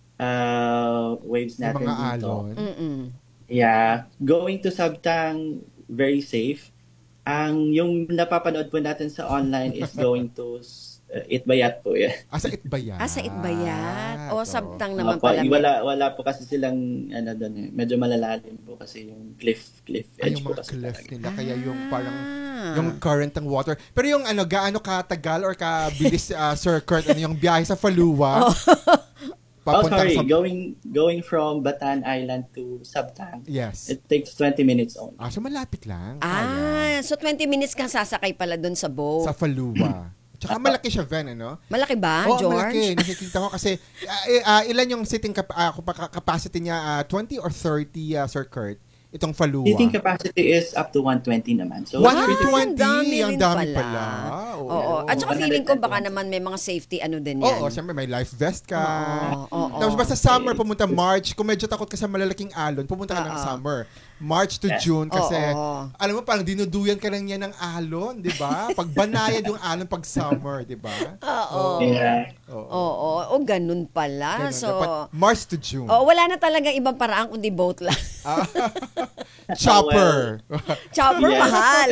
uh, waves Yung natin mga dito. alon. Mm-mm. Yeah. Going to Sabtang, very safe. Ang yung napapanood po natin sa online is going to uh, Itbayat po. Yeah. Ah, sa Itbayat. Ah, sa Itbayat. O, Oo. Sabtang naman Opo, pala. wala wala po kasi silang ano doon eh. Medyo malalalim po kasi yung cliff cliff Ay, edge yung po mga kasi. cliff talaga. nila. Kaya yung parang, Ah. yung current ng water. Pero yung ano, gaano katagal or kabilis, uh, Sir Kurt, ano yung biyahe sa Falua? Oh, sorry. sa... Going going from Batan Island to Sabtang. Yes. It takes twenty minutes only. Ah, so malapit lang. Ah, so twenty minutes kang sasakay pala dun sa boat. Sa Falua. Tsaka malaki siya, Ven, ano? Malaki ba, Oo, George? malaki. Nakikita ko kasi, ah, eh, ah, ilan yung sitting cap- ah, capacity niya? Ah, twenty or thirty, uh, Sir Kurt? Itong Falua. Seating capacity is up to one twenty naman. So one it's pretty twenty, ang dami ang rin dami pala. pala. Oo. Oo. At saka feeling ko baka naman may mga safety ano din yan. Oo, siyempre may life vest ka. Oo, oo. Tapos basta summer, pumunta March. Kung medyo takot ka sa malalaking alon, pumunta ka ng summer. March to June kasi, Oo. alam mo, parang dinuduyan ka lang niya ng alon, di ba? Pag banayad yung alon pag summer, di ba? Oo. Yeah. Oo. O, ganun pala. Ganun. So, Dapat March to June. oh, wala na talagang ibang paraan kundi boat lang. Chopper. Chopper, Yes. mahal.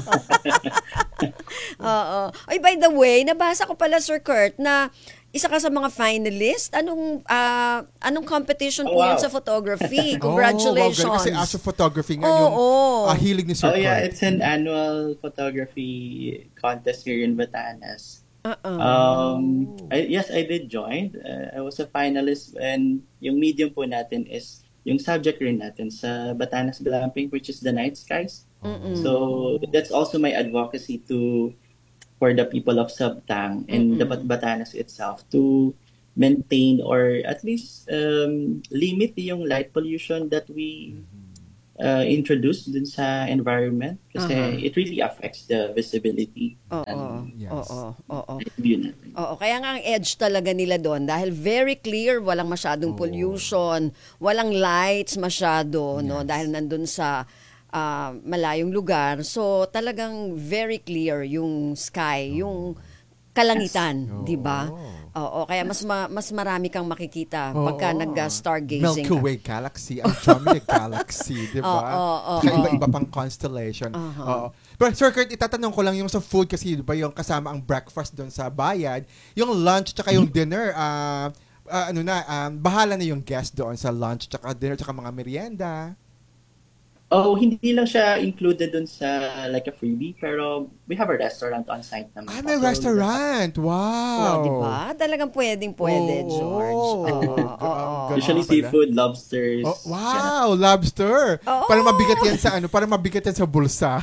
Oo. Ay, by the way, nabasa ko pala, Sir Kurt, na isa ka sa mga finalist. Anong ah, anong competition Oh, po yun wow. sa photography? Oh, Congratulations. wow, galing kasi astrophotography nga Oo, yung oo. ah, hilig ni Sir Oh yeah, Kurt. it's an annual photography contest here in Batanes. Uh-uh. Um, I, yes, I did join. Uh, I was a finalist, and yung medium po natin is yung subject rin natin sa Batanes Glamping, which is the night skies. Mm-mm. So that's also my advocacy to for the people of Sabtang and the Bat- Batanes itself to maintain or at least um, limit yung light pollution that we uh, introduce dun sa environment kasi Uh-huh. it really affects the visibility. Oo. and Yes. Oo. Oo. view natin. Oo, kaya nga ang edge talaga nila doon dahil very clear, walang masyadong pollution, walang lights masyado, no, dahil nandun sa ah, malayong lugar. So talagang very clear yung sky, yung kalangitan, 'di ba? Oo, kaya mas ma- mas marami kang makikita pagka Oo. nag-stargazing Milky ka. Way Galaxy, Andromeda Galaxy, di ba? Oo, oo, Saka oo. iba-iba pang constellation. Uh-huh. Oo. Pero Sir Kurt, itatanong ko lang yung sa food kasi, di ba, yung kasama ang breakfast doon sa bayad, yung lunch tsaka yung dinner, ah, ah, ano na, um, bahala na yung guest doon sa lunch tsaka dinner tsaka mga merienda. Oh, hindi lang siya included dun sa like a freebie, pero we have a restaurant on site naman. Ah, may So, restaurant! Wow! Oh, 'di ba? Talagang pwedeng pwede, Oo. George. Oo, oo, oo. Ganun Usually pala. seafood, lobsters. Oh, wow! Lobster! Oo. Para mabigat yan sa ano, para mabigat yan sa bulsa.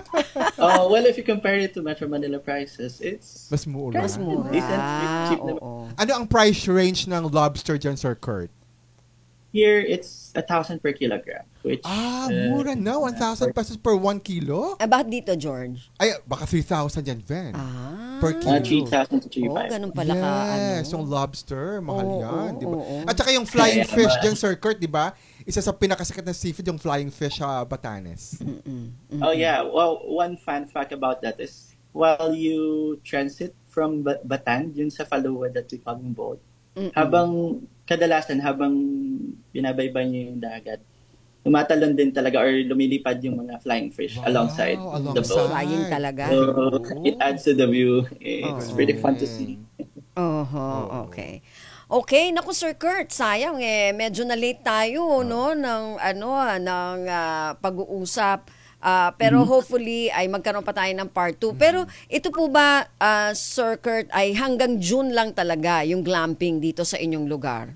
Oh, well, if you compare it to Metro Manila prices, it's Mas mura. Mas mura. decent, cheap naman. Oo. Ano ang price range ng lobster dyan, Sir Kurt? Here, it's a thousand per kilogram, which Ah, uh, mura na. one thousand pesos per one kilo? Eh, bakit dito, George? Ay, baka three thousand yan, Ven. Ah. Per kilo. uh, three thousand to three Oh, five. ganun pala ka, Yes, ano. yung lobster, mahal Oo, yan, oo, di ba? oo. At saka yung flying Yeah, fish but- dyan, Sir Kurt, di ba? Isa sa pinakasikat na seafood, yung flying fish sa Batanes. Oh yeah, well, one fun fact about that is while you transit from Ba- Batan, yun sa Falua that we call yung boat, habang kadalasan habang binabaybay niyo yung dagat, tumatalon din talaga or lumilipad yung mga flying fish Wow, alongside the alongside. boat. Flying talaga. So, it adds to the view. It's Oh. pretty fun to see. Oho, okay. Okay, naku Sir Kurt, sayang eh, medyo na late tayo no ng ano ah, ng ah, pag-uusap. Ah, pero hopefully ay magkaroon pa tayo ng part two. Pero ito po ba ah, Sir Kurt ay hanggang June lang talaga yung glamping dito sa inyong lugar?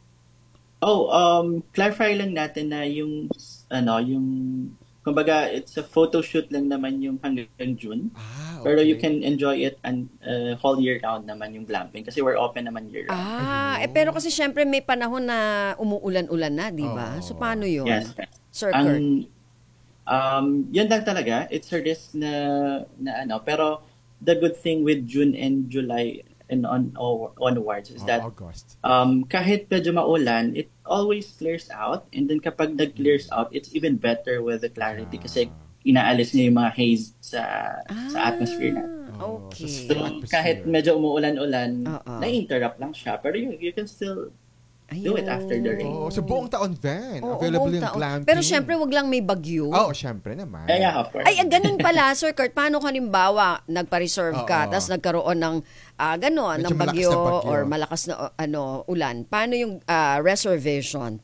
Oh, um, clarify lang natin na yung, ano, yung, kumbaga, it's a photo shoot lang naman yung hanggang June. Ah, okay. Pero you can enjoy it and uh, whole year round naman yung glamping kasi we're open naman year round. Ah, eh pero kasi syempre may panahon na umuulan-ulan na, di ba? So paano 'yun? Yes. Sir Kurt. Ang, um, yun lang talaga. It's a risk na, na ano. Pero the good thing with June and July and on onwards is that August. um, kahit medyo maulan, it always clears out. And then kapag nag-clears out, it's even better with the clarity kasi inaalis niya yung mga haze sa sa atmosphere natin. Okay. So, kahit medyo umuulan-ulan, Oo. na-interrupt lang siya. Pero you, you can still do it after the rain. Oh, so buong taon, Ven. Oo, Available buong yung taon. glamping. Pero syempre wag lang may bagyo. Oo, syempre naman. Yeah, yeah, of course. Ay, ah, ganun pala, Sir Kurt. Paano halimbawa, nagpa-reserve ka, Oo. tapos nagkaroon ng, ah, gano'n, Medyo ng malakas bagyo, na bagyo. or malakas na, uh, ano, ulan. Paano yung ah, reservation?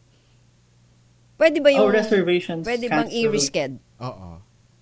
Pwede ba yung... Oh, reservations Pwede bang cancelled. i-reschedule? Oo.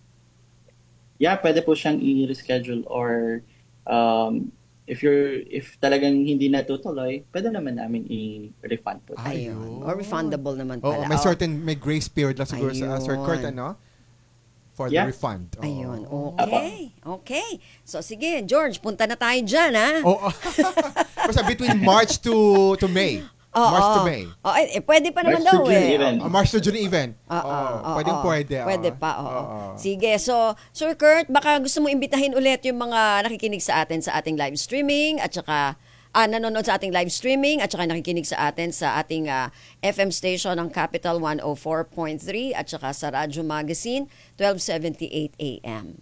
Yeah, pwede po siyang i-reschedule or um, if you're if talagang hindi natutuloy, pwede naman namin i-refund po. Ayun. Or refundable naman Oo, pala. may Oh. certain, may grace period lang siguro sa uh, Sir Kurt, Ayun. ano? For Yeah. the refund. Oo. Ayun, okay. Okay. So, sige, George, punta na tayo dyan, ha? Oo. Basta between March to to May. Oo. March to May. Oh, eh, pwede pa naman March to daw June eh. even. Oh, March to June even. Oo, oo, pwedeng oo. pwede. oh. Pwede pa, oo. Oo. Sige, so, Sir Kurt, baka gusto mo imbitahin ulit yung mga nakikinig sa atin sa ating live streaming at saka ah, nanonood sa ating live streaming at saka nakikinig sa atin sa ating ah, F M station ng Capital one oh four point three at saka sa Radyo Magazine twelve seventy-eight A M.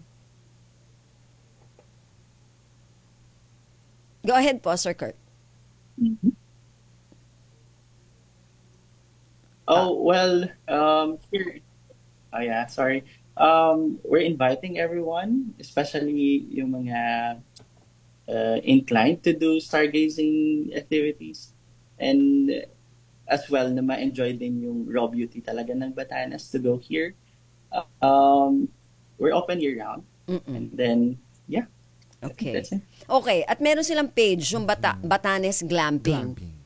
Go ahead po, Sir Kurt. Oh, well, um, here, oh yeah, sorry. Um, we're inviting everyone, especially yung mga uh, inclined to do stargazing activities and as well na ma-enjoy din yung raw beauty talaga ng Batanes to go here. Uh, um, we're open year-round. And then, yeah. Okay. That's it. Okay, at meron silang page, yung Bata- Batanes Glamping. Glamping.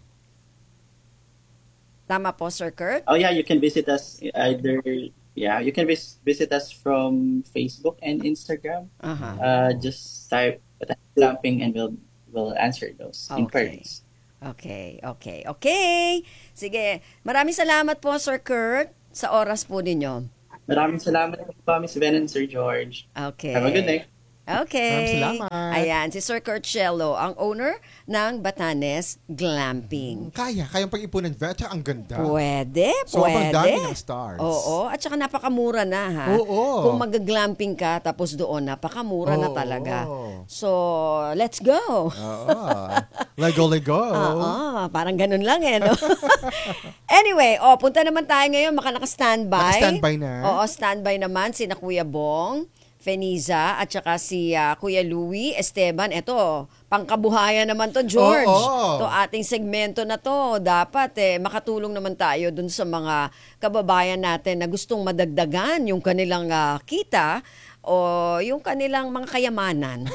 Tama po, Sir Kurt? Oh yeah, you can visit us either, yeah, you can vis- visit us from Facebook and Instagram. Uh-huh. Uh, just type Batanes Glamping and we'll, we'll answer those Okay. inquiries. Okay, okay, okay. Sige, maraming salamat po, Sir Kurt, sa oras po ninyo. Maraming salamat po, Miss Ben and Sir George. Okay. Have a good night. Okay. Maraming salamat. Ayan, si Sir Kurt Cielo, ang owner ng Batanes Glamping. Kaya, kayang pag-ipunan. At ang ganda. Pwede, Sobrang pwede. dami ng stars. Oo, at saka napakamura na ha. Oo. Kung mag-glamping ka, tapos doon, napakamura na Oo. talaga. So, let's go. Oo. Lego, Lego. Oo, parang ganun lang eh, no? Anyway, oh, punta naman tayo ngayon, maka naka-standby. Naka-standby na. Oo, standby naman si na Kuya Bong Feniza at saka si ah, Kuya Louie Esteban. Ito, pangkabuhayan naman to, George. Oo. To ating segmento na to, dapat eh, makatulong naman tayo dun sa mga kababayan natin na gustong madagdagan yung kanilang ah, kita o yung kanilang mga kayamanan.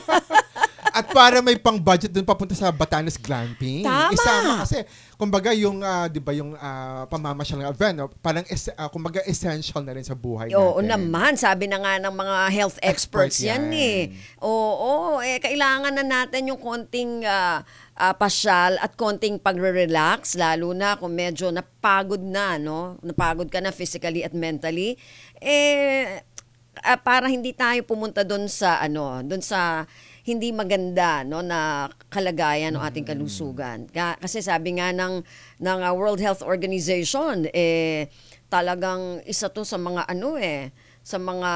At para may pang-budget dun papunta sa Batanes Glamping. Tama. Isama kasi, kumbaga yung, ah, di ba, yung ah, pamamasyal ng event, no? Parang, es- ah, kumbaga, essential na rin sa buhay Oo natin. naman, sabi na nga ng mga health experts Expert yan, yan. eh. Oo, eh, kailangan na natin yung konting ah, ah, pasyal at konting pagre-relax, lalo na kung medyo napagod na, no? Napagod ka na physically at mentally. Eh, ah, para hindi tayo pumunta doon sa, ano, doon sa hindi maganda no na kalagayan ng ating kalusugan. Ka- Kasi sabi nga ng ng uh, World Health Organization eh talagang isa to sa mga ano eh sa mga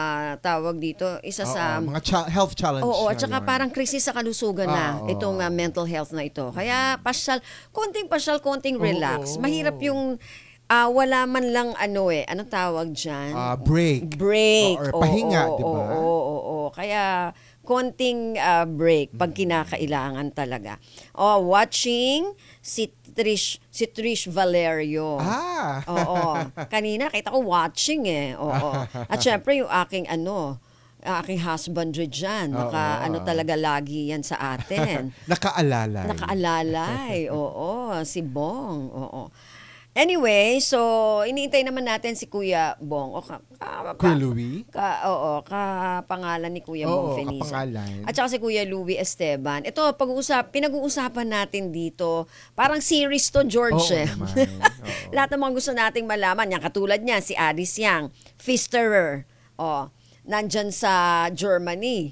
tawag dito, isa Oo, sa mga cha- health challenge. Oo, na at saka yun. parang krisis sa kalusugan na Oo. itong uh, mental health na ito. Kaya pasyal, konting pasyal, konting relax. Oo. Mahirap yung ah, wala man lang ano eh, anong tawag diyan? Ah, break. Break. Or Oo, pahinga, oo, di ba? Oo, oo, oo. Kaya konting ah, break pag kinakailangan talaga. Oh, watching si Trish si Trish Valerio. Ah. Oo. Kanina kita ko watching eh. Oo. At syempre yung aking ano, aking husbandry dyan. Naka Oo. ano talaga lagi yan sa atin. Nakaalala. Nakaalalay. Oo, si Bong. Oo. Anyway, so iniintay naman natin si Kuya Bong. O, ka, ka, Kuya Louie? Ka, oo, kapangalan ni Kuya Oo, Bong Feniza. kapangalan. At saka si Kuya Louie Esteban. Ito, pag-uusap, pinag-uusapan natin dito. Parang series to, George. Oo eh. naman. Lahat ng mga gusto nating malaman. Yan, katulad niya, si Aris Yang, Fisterer. O, nandyan sa Germany.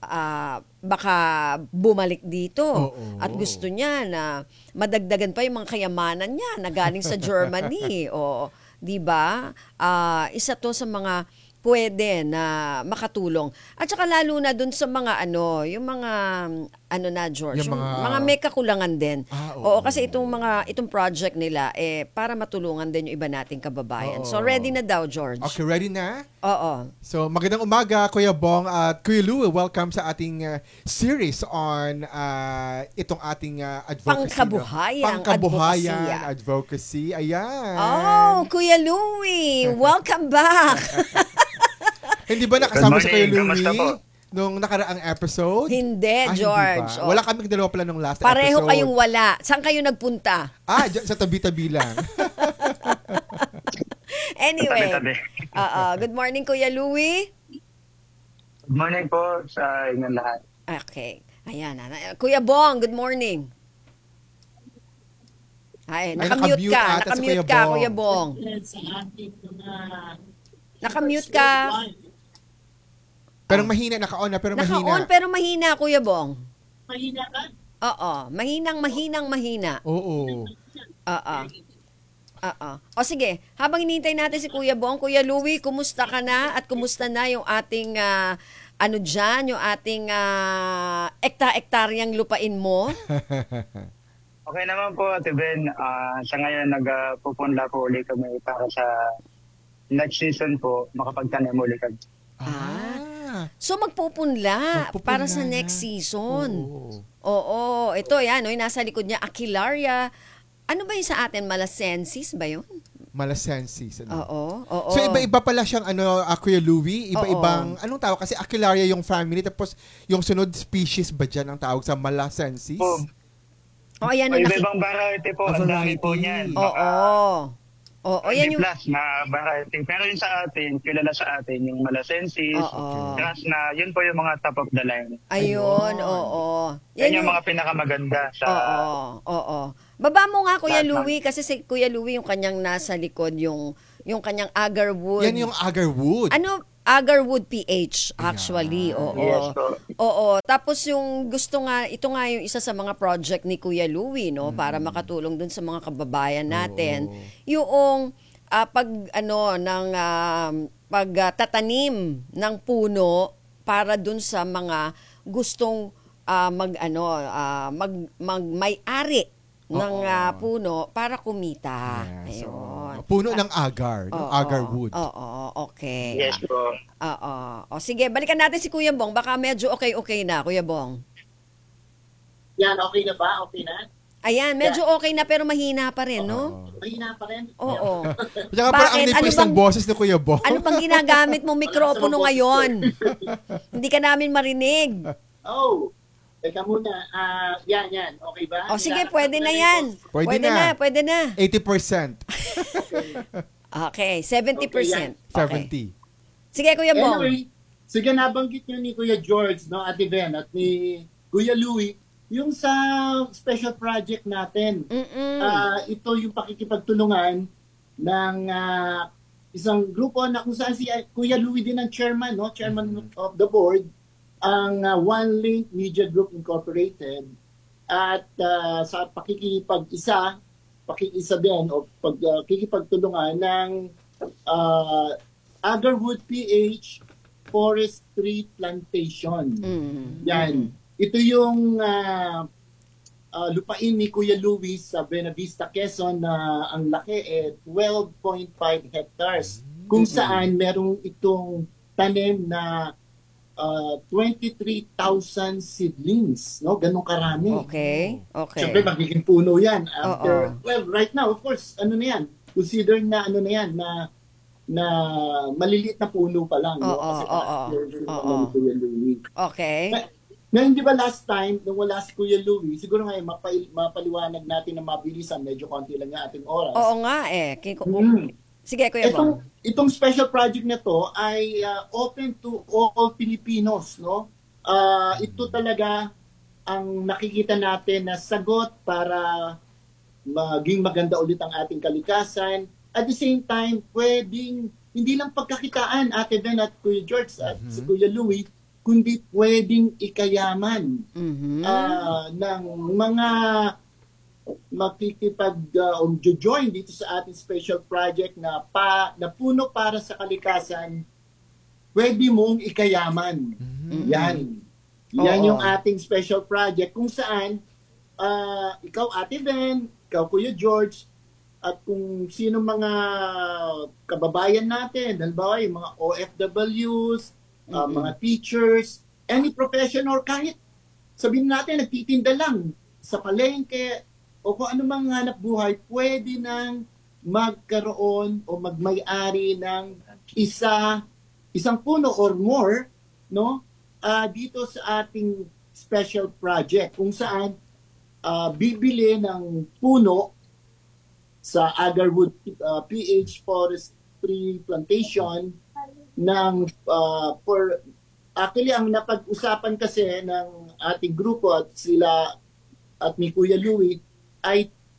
Ah, baka bumalik dito Oo. at gusto niya na madagdagan pa yung mga kayamanan niya na galing sa Germany o di ba Ah, isa to sa mga pwede na makatulong at saka lalo na dun sa mga ano yung mga ano na George Yung yung mga, mga- may kakulangan din Ah, oo. oo. Kasi itong mga itong project nila eh para matulungan din yung iba nating kababayan so Oo. ready na daw George Okay, ready na? oo So, magandang umaga, Kuya Bong at Kuya Louie. Welcome sa ating uh, series on uh, itong ating uh, advocacy. Pangkabuhayan, Pangkabuhayan, advocacy. advocacy. Ayan. oh Kuya Louie welcome back Hindi ba nakasama Good si Kuya morning. Kamusta Louie po? nung nakaraang episode? Hindi, Ah, George. Hindi ba? Oh. Wala kaming dalawa pala nung last Pareho episode. kayong wala. Saan kayo nagpunta? Ah, dyan, sa tabi-tabi lang. Anyway. Tabi-tabi. uh, uh, good morning, Kuya Louie. Good morning po sa inyong lahat. Okay. Ayan. na- Kuya Bong, good morning. Ay, Ay, nakamute nakamute ka. ata si Nakamute Kuya ka, Bong. Kuya Bong. Nakamute ka. Pero mahina, naka-on na, pero mahina. Naka-on pero mahina, Kuya Bong. Mahina ka? Oo. Mahinang, mahinang, mahina. Oo. Oo. Oo. O sige, habang hinihintay natin si Kuya Bong, Kuya Louie, kumusta ka na at kumusta na yung ating ah, ano dyan, yung ating uh, ekta-ektaryang lupain mo? Okay naman po, Ate Ben. Ah, sa ngayon, nagpupunla po ulit kami para sa next season po, makapagtanim ulit kami. Ah. So magpupunla, Magpupunla para sa na. next season. Oo. Oo. Ito yan, no, yung nasa likod niya, Aquilaria. Ano ba yung sa atin? Malasensis ba yun? Malasensis. Ano? Oo. Oo. So iba-iba pala siyang ano, uh, Kuya Louie, iba-ibang, anong tawag? Kasi Aquilaria yung family, tapos yung sunod species ba dyan ang tawag sa Malasensis? Po, O, ayan. o Naki- iba-ibang variety po, Ah, ang dami po variety. niyan. Oo. Oo, yan yung... plus na variety. Pero yung sa atin, kilala sa atin, yung Malasensis, Oo. grass na, yun po yung mga top of the line. Ayun, oo. Yan, yung mga pinakamaganda sa... Oo, oo. Baba mo nga, Kuya Lahat ng- Louie, kasi si Kuya Louie yung kanyang nasa likod, yung yung kanyang agarwood. Yan yung agarwood. Ano? Agarwood P H, actually. Oo. Yes po. Oo. Tapos yung gusto nga, ito nga yung isa sa mga project ni Kuya Louie, no? Para makatulong dun sa mga kababayan natin. Yung ah, pag, ano, ng ah, pagtatanim ng puno para dun sa mga gustong ah, mag, ano, ah, mag, mag, may-ari ng Oo. ah, puno para kumita. Yes, Ayun. oo. Puno ng agar, ng Oo. agarwood. Oo, okay. Yes po. Oo. O sige, balikan natin si Kuya Bong. Baka medyo okay-okay na, Kuya Bong. Yan, okay na ba? Okay na? Ayan, medyo okay na pero mahina pa rin, no? Mahina pa rin? Oo. Tsaka parang ang Bakit? nipis Ano ng bang- boses ni Kuya Bong. Ano bang ginagamit mong mikropono ngayon? Hindi ka namin marinig. Oh, teka muna. Ah, yan, yan. Okay ba? O sige, Nilalakad pwede ko na yung yan. boss. Pwede Pwede na. na, pwede na. eighty percent. Okay, seventy percent. Okay. seventy. Sige, Kuya Bong. Anyway, sige, nabanggit nyo ni Kuya George, no, Ate Ben, at ni Kuya Louie, yung sa special project natin, Mm-mm. ah, ito yung pakikipagtulungan ng ah, isang grupo na kung saan si ah, Kuya Louie din ang chairman, no, chairman of the board, ang ah, One Link Media Group Incorporated, at ah, sa pakikipag-isa, pakikisa din o pagkikipagtulungan ng uh, Agarwood P H Forestry Plantation. Mm. Yan. Ito yung uh, uh, lupain ni Kuya Louie sa Buena Vista, Quezon na ang laki eh twelve point five hectares. Kung saan merong itong tanim na uh, twenty-three thousand seedlings, no? Ganong karami. Okay, okay. Siyempre, magiging puno yan. After, Oo. well, right now, of course, ano na yan? Consider na ano na yan, na na maliliit na puno pa lang. no? Oo, Kasi oo, last year, yung oo. mga ni Kuya Louie. Okay. Ngayon, di ba last time, nung wala si Kuya Louie, siguro ngayon, mapay, mapaliwanag natin na mabilisan, medyo konti lang yung ating oras. Oo nga eh. Kiko- Hmm. Sige, Kuya Itong, Bong. itong special project na to ay uh, open to all Filipinos, no? Uh, ito talaga ang nakikita natin na sagot para maging maganda ulit ang ating kalikasan. At the same time, pwedeng hindi lang pagkakitaan, Ate Ben at Kuya George at si Kuya Louie, kundi pwedeng ikayaman Mhm. ah, ng mga makikipag uh, o join dito sa ating special project na pa na puno para sa kalikasan, pwede mong ikayaman. Yan. Yan Oo. yung ating special project kung saan ah, ikaw Ate Ben, ikaw Kuya George, at kung sino mga kababayan natin, halimbawa yung mga O F Ws, ah, Mm-mm. mga teachers, any profession or kahit sabihin natin nagtitinda lang sa palengke o kung ano mang hanap buhay, pwede nang magkaroon o magmay-ari ng isa, isang puno or more, no? Ah, dito sa ating special project kung saan ah, bibili ng puno sa Agarwood uh, P H Forestry Plantation ng uh, for actually ang napag-usapan kasi ng ating grupo at sila at ni Kuya Louie ay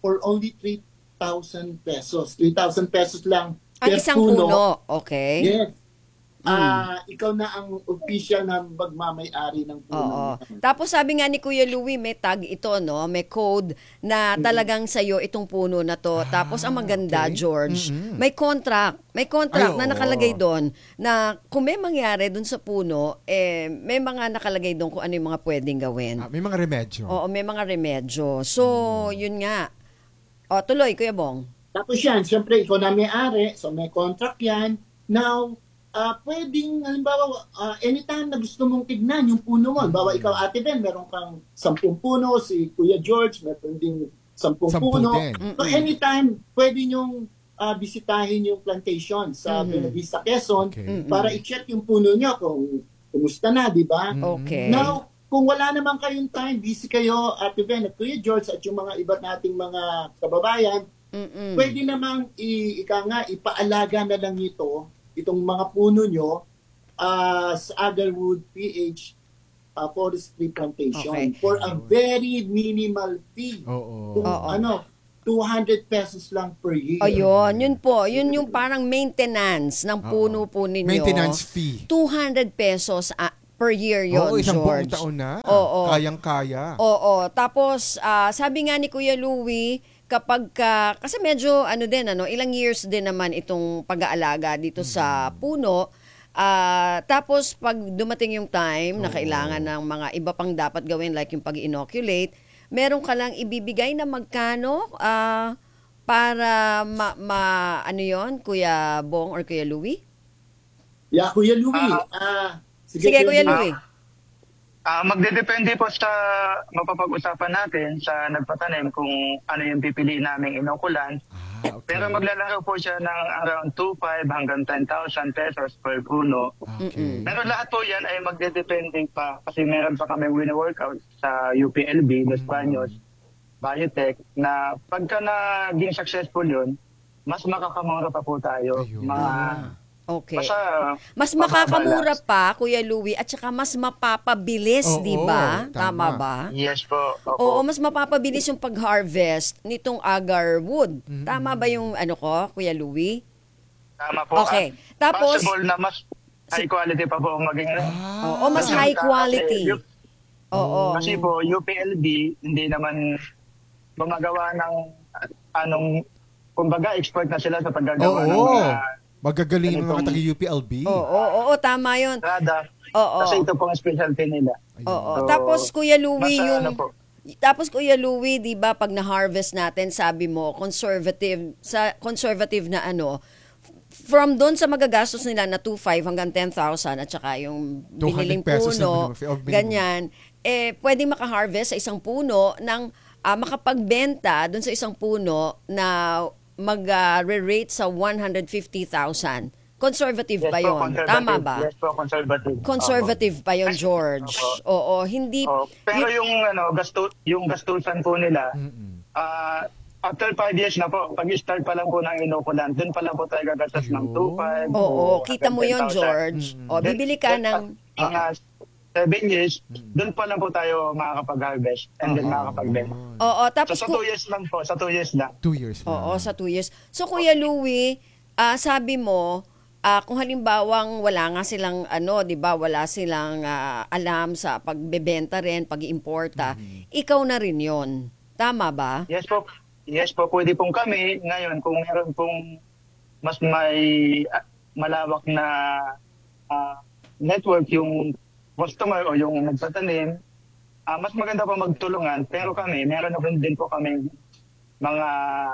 for only three thousand pesos. three thousand pesos lang Ang per isang puno. Okay. Yes. Mm. Ah, ikaw na ang official na magmamay-ari ng puno. Oo. Tapos sabi nga ni Kuya Louie, may tag ito, no? May code na talagang sa'yo itong puno na to. Tapos ang maganda, okay. George, Mm-mm. may contract. May contract Ay, na oo. nakalagay doon na kung may mangyari doon sa puno, eh, may mga nakalagay doon kung ano yung mga pwedeng gawin. Ah, may mga remedyo. Oo, may mga remedyo. So, yun nga. O, tuloy, Kuya Bong. Tapos yan, siyempre, ikaw na may-ari, so may contract yan. Now, uh, pwedeng, halimbawa, uh, anytime na gusto mong tignan yung puno mo, halimbawa, ikaw, Ate Ben, meron kang sampung puno, si Kuya George, meron din sampung Sampu puno. din. So, anytime, pwede nyong uh, bisitahin yung plantation sa Mhm. Buenavista, Quezon, Okay. para i-check yung puno nyo kung kumusta na, di ba? Okay. Now, kung wala naman kayong time, busy kayo, Ate Ben at Kuya George at yung mga iba nating mga kababayan, Mm-mm. pwede namang i, ika nga, ipaalaga na lang ito, itong mga puno nyo, uh, sa Agarwood P H uh, Forestry Plantation Okay. for a very minimal fee. Oo. Kung Oo. ano, two hundred pesos lang per year. Ayun, yun po. Yun yung parang maintenance ng puno po ninyo. Maintenance fee. two hundred pesos ah, per year yun, Oo, isang buong George. taon na. Oo. Kayang-kaya. Oo. Tapos, ah, sabi nga ni Kuya Louie, kapag ka, kasi medyo ano din, ano, ilang years din naman itong pag-aalaga dito sa puno. Ah, tapos, pag dumating yung time na kailangan ng mga iba pang dapat gawin, like yung pag-inoculate, meron ka lang ibibigay na magkano ah, para ma, ma- ano yon Kuya Bong or Kuya Louie? Yeah, Kuya Louie. ah, Sige, Kuya Louie. Ah, magdedepende po sa mapapag-usapan natin sa nagpatanim kung ano yung pipiliin naming inokulan. Ah, okay. Pero maglalaro po siya ng around two point five hanggang ten thousand pesos per puno. Okay. Pero lahat po yan ay magdedepende pa kasi meron pa kami win-workout sa U P L B, Los Baños, Biotech, na pagka naging successful yun, mas makakamura pa po tayo. Ayun. Mga, Okay. basta, Mas mababa makakamura lang. pa, Kuya Louie, at saka mas mapapabilis, Oo, di ba? tama. Tama ba? Yes po. Opo. Oo, mas mapapabilis yung pag-harvest nitong agar wood. Tama ba yung ano ko, Kuya Louie? Tama po. Okay. At Tapos, possible na mas high quality pa po ang maging oo, mas high quality. Kasi, Oo. kasi po, U P L B, hindi naman gumagawa ng anong, kumbaga, expert na sila sa paggagawa ng Oo. mga Magagaling yung mga ganitong- taga-U P L B. Oo, oo, oo, tama yun. Rada. Oo. Kasi ito po ang specialty nila. Oo. So, Tapos, Kuya Louie, basta yung... ano po. Tapos Kuya Louie, 'di ba, pag na-harvest natin, sabi mo, conservative sa conservative na ano, from doon sa magagastos nila na two point five hanggang ten thousand at saka yung biniling pesos na puno, minimum fee, or minimum. ganyan, eh pwedeng maka-harvest sa isang puno ng ah, makapagbenta doon sa isang puno na mag-re-rate sa one hundred fifty thousand. Conservative Yes ba po, yun? conservative. Tama ba? Yes po, conservative. Conservative pa yun, George. Oo, hindi... Opo. Pero yung ano, gasto, yung gastusan po nila, ah after five years na po, pag-start pa lang po ng inokulan, dun pa lang po tayo gagastos ng two point five. Oo, kita mo yun, George. O, bibili ka ng... Mga seven years, dun pa lang po tayo makakapag-harvest and then makakapagbenta. Oo, tapos... So, sa two years lang po, sa two years lang. Two years lang. Oo, sa two years. So, Kuya Louie, ah, sabi mo, ah, kung halimbawang wala nga silang, ano, di ba, wala silang ah, alam sa pagbebenta rin, pag-importa, ikaw na rin yon. Tama ba? Yes po. Yes po, pwede pong kami. Ngayon, kung meron pong mas may ah, malawak na ah, network yung customer o yung nagtatanim, ah, mas maganda po magtulungan. Pero kami, meron na rin din po kami mga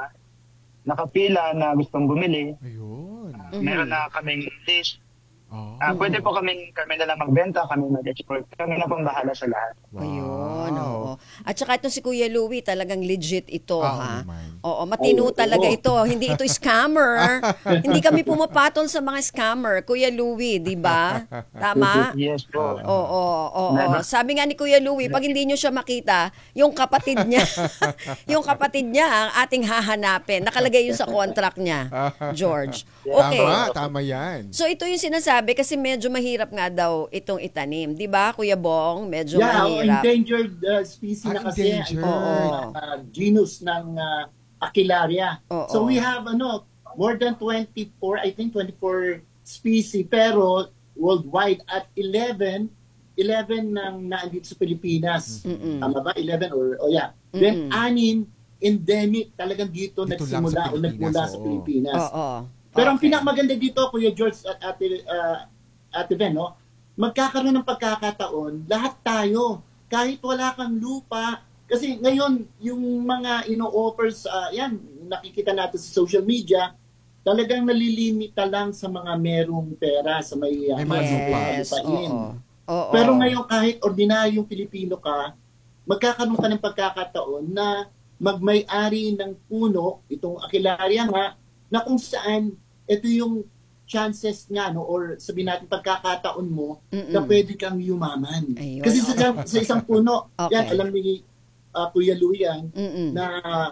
nakapila na gustong bumili. Ayun. Ah, meron na kaming list. Oh. Ah, pwede po kami, kami na lang magbenta, kami mag-export. Kami na pong bahala sa lahat. Ayun, oo. At saka itong si Kuya Louie, talagang legit ito, Oo ha? naman. Oo, matino Oo, talaga oo. ito. Hindi ito scammer. Hindi kami pumapatol sa mga scammer. Kuya Louie, di ba? Tama? Yes po. Oo, oo, oo. Sabi nga ni Kuya Louie, pag hindi nyo siya makita, yung kapatid niya, yung kapatid niya ang ating hahanapin. Nakalagay yun sa contract niya, George. Okay. Tama, tama yan. So ito yung sinasabi kasi medyo mahirap nga daw itong itanim. 'Di ba, Kuya Bong? Medyo Yeah, oh, mahirap. endangered uh, species na Ah, kasi. endangered. Oo. Uh, genus ng uh, Aquilaria. Oo. So we have ano more than twenty-four, I think twenty-four species, pero worldwide at eleven eleven nang naandito sa Pilipinas. Mm-mm. Tama ba? eleven or oh yeah. Then Mm-mm. anim endemic talagang dito, Dito lang nagsimula sa o nagmula Pilipinas, sa oo. Pilipinas. Oo. Pero ang Okay. pinakamaganda dito, Kuya George at Ate, uh, Ate Ben, no? Magkakaroon ng pagkakataon, lahat tayo, kahit wala kang lupa, kasi ngayon, yung mga ino-offers, uh, yan, nakikita natin sa social media, talagang nalilimita lang sa mga merong pera, sa may, uh, May mga mga lupa. Yes, lupain. oo. Oo. Pero ngayon, kahit ordinaryong Pilipino ka, magkakaroon ka ng pagkakataon na magmay-ari ng puno, itong Aquilaria nga, na kung saan ito yung chances nga, no, or sabihin natin pagkakataon mo, Mm-mm. na pwede kang yumaman. Ayun. Kasi sa, isang- sa isang puno, Okay. yan, alam ni uh, Kuya Louie yan, Mm-mm. na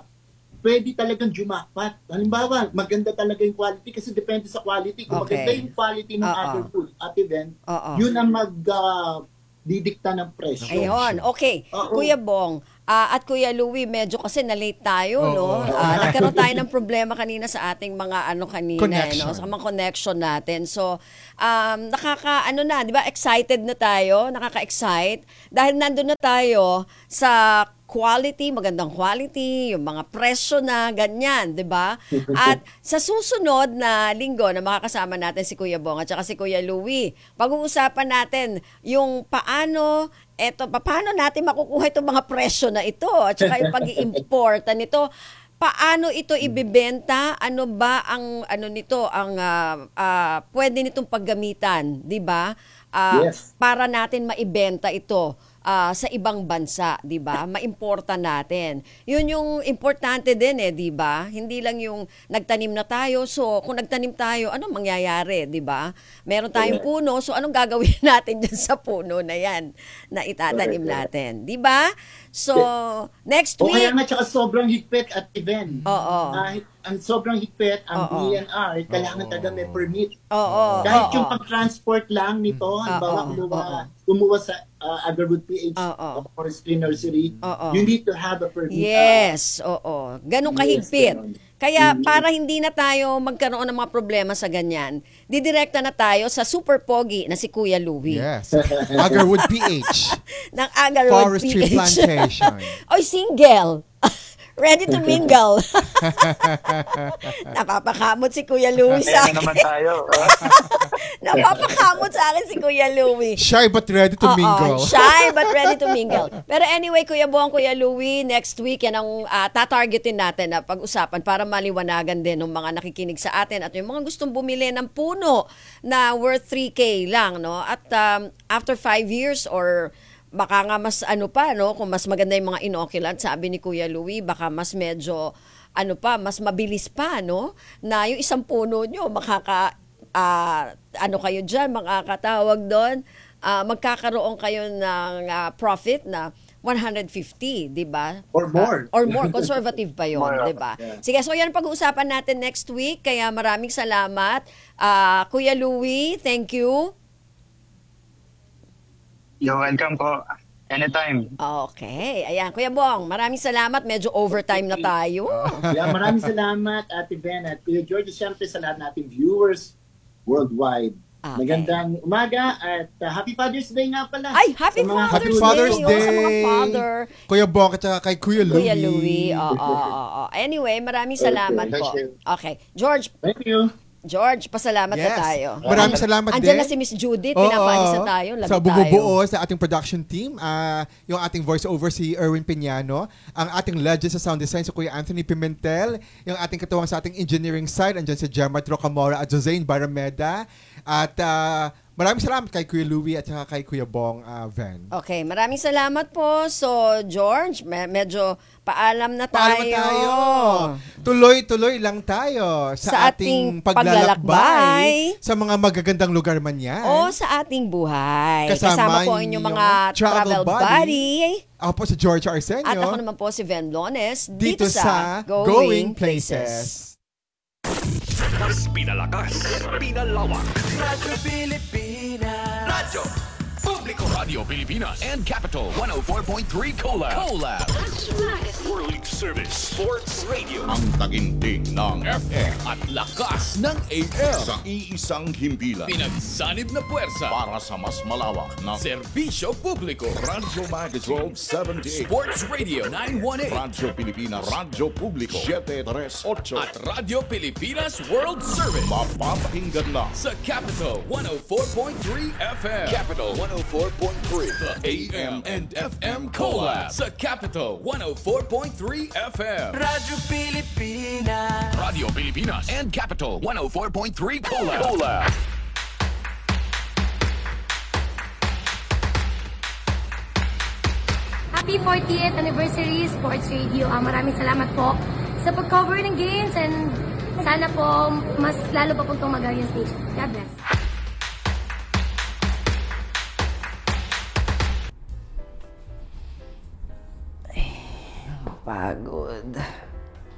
pwede talagang jumakpat. Halimbawa, maganda talaga yung quality kasi depende sa quality. Kung Okay. maganda yung quality ng Oo. other food, at event, Oo. yun ang mag uh, didikta ng presyo. Ayun, okay. Oo. Kuya Bong, ah, at Kuya Louie, medyo kasi na-late tayo, no? Oo. Ah, nagkaroon tayo ng problema kanina sa ating mga ano kanina, Connection. no? Sa mga connection natin. So, um, nakaka, ano na, di ba, excited na tayo, nakaka-excite, dahil nandun na tayo sa quality, magandang quality, yung mga presyo na, ganyan, di ba? At sa susunod na linggo na makakasama natin si Kuya Bong at saka si Kuya Louie, pag-uusapan natin yung paano, eto, paano natin makukuha itong mga presyo na ito at saka yung pag-i-importa nito. Paano ito ibebenta? Ano ba ang ano nito ang ah, ah, pwede nitong paggamitan, 'di ba? Ah, Yes. para natin maibenta ito ah, sa ibang bansa, 'di ba? Maimporta natin. 'Yun yung importante din eh, 'di ba? Hindi lang yung nagtanim na tayo. So, kung nagtanim tayo, anong mangyayari, 'di ba? Meron tayong puno, so anong gagawin natin diyan sa puno na 'yan na itatanim natin, 'di ba? So, next O kaya week, nga, tsaka sobrang higpit at event. Oo. Kahit ang sobrang higpit, ang Oo. D N R, kailangan talaga may permit. oo, Kahit oo. yung pag-transport lang nito, halimbawa Oo, kumuha, kumuha sa uh, Agriwood P H Oo. o Forestry Nursery, Oo. you need to have a permit. Yes, oo. Ganun Yes, kahigpit. ganun. Kaya Mhm. para hindi na tayo magkaroon ng mga problema sa ganyan, didirekta na tayo sa super pogi na si Kuya Louie. Yes. Agarwood P H. Ng Agarwood Forestry P H. Plantation. Oy, single. Ready to mingle. Napapakamot si Kuya Louie sa Ayan na akin. naman tayo. Napapakamot sa akin si Kuya Louie. Shy but ready to Oo, mingle. shy but ready to mingle. Pero anyway, Kuya Bong, Kuya Louie, next week yan ang uh, tatargetin natin na pag-usapan para maliwanagan din ng mga nakikinig sa atin at yung mga gustong bumili ng puno na worth three K lang, no? At um, after five years or baka nga mas ano pa, no? Kung mas maganda yung mga inoculant, sabi ni Kuya Louie, baka mas medyo ano pa, mas mabilis pa, no? Na yung isang puno nyo, makaka ah, ano kayo dyan, makakatawag doon, ah, magkakaroon kayo ng ah, profit na one hundred fifty, di ba? Or more. Ah, or more. Conservative pa yun, More, di ba? yeah. Sige, so yan ang pag-uusapan natin next week. Kaya maraming salamat. Ah, Kuya Louie, thank you. You're welcome po. Anytime. Okay. Ayan, Kuya Bong, maraming salamat. Medyo overtime na tayo. Yeah, maraming salamat, Ate Ben at Kuya George. Siyempre sa lahat nating viewers worldwide. Okay. Magandang umaga at uh, Happy Father's Day nga pala. Ay, Happy Sa mga Happy Father's Father's Day. Day. Oh, sa mga father. Kuya Bong at saka kay Kuya Louie. Kuya Louie. Oo, oo, oo. Anyway, maraming salamat Okay, po. thank you. Okay. George, Thank you. George, pasalamat na Yes. tayo. Maraming salamat Andyan din. na si Miss Judith. Oo, Pinapaalis na tayo. Labi sa tayo. bumubuo sa ating production team, ah, yung ating voiceover si Erwin Piñano, ang ating legend sa sound design si Kuya Anthony Pimentel, yung ating katuwang sa ating engineering side, andyan si Gemma Trocamora at Joseine Barameda. At ah, maraming salamat kay Kuya Louie at saka kay Kuya Bong ah, Van. Okay, maraming salamat po. So, George, me- medyo paalam na tayo. Paalam na tayo. Tuloy-tuloy lang tayo sa, Sa ating ating paglalakbay, paglalakbay. sa mga magagandang lugar man yan. O sa ating buhay. Kasama Kasama po ang inyong mga travel travel buddy. buddy. Ako po si George Arsenio. At ako naman po si Ven Lones. dito, sa Going Places. Mas pinalakas, pinalawak. Radyo Pilipinas. Radyo Publico, Radio Pilipinas, and Capital one oh four point three Collab. Collab. World Service Sports Radio. Ang taginting ng F M At lakas ng A M. sa iisang himpilan Pinagsanib na puwersa. para sa mas malawak na Serbisyo publiko. Radyo Magazine seventy-eight, Sports Radio nine one eight. Radyo Pilipinas, Radyo Publiko seven three eight, At Radio Pilipinas World Service. mapapakinggan na Sa Capital one oh four point three F M. Capital one oh four point three. The A M and F M Collab. Sa Capital one oh four point three F M. Radyo Pilipinas. Radio Pilipinas and Capital one oh four point three Collab. Collab. Happy fortieth anniversary Sports Radio. Ah, maraming salamat po sa pag-cover ng games and sana po mas lalo pa pong tumagal yung station. God bless. Pagod.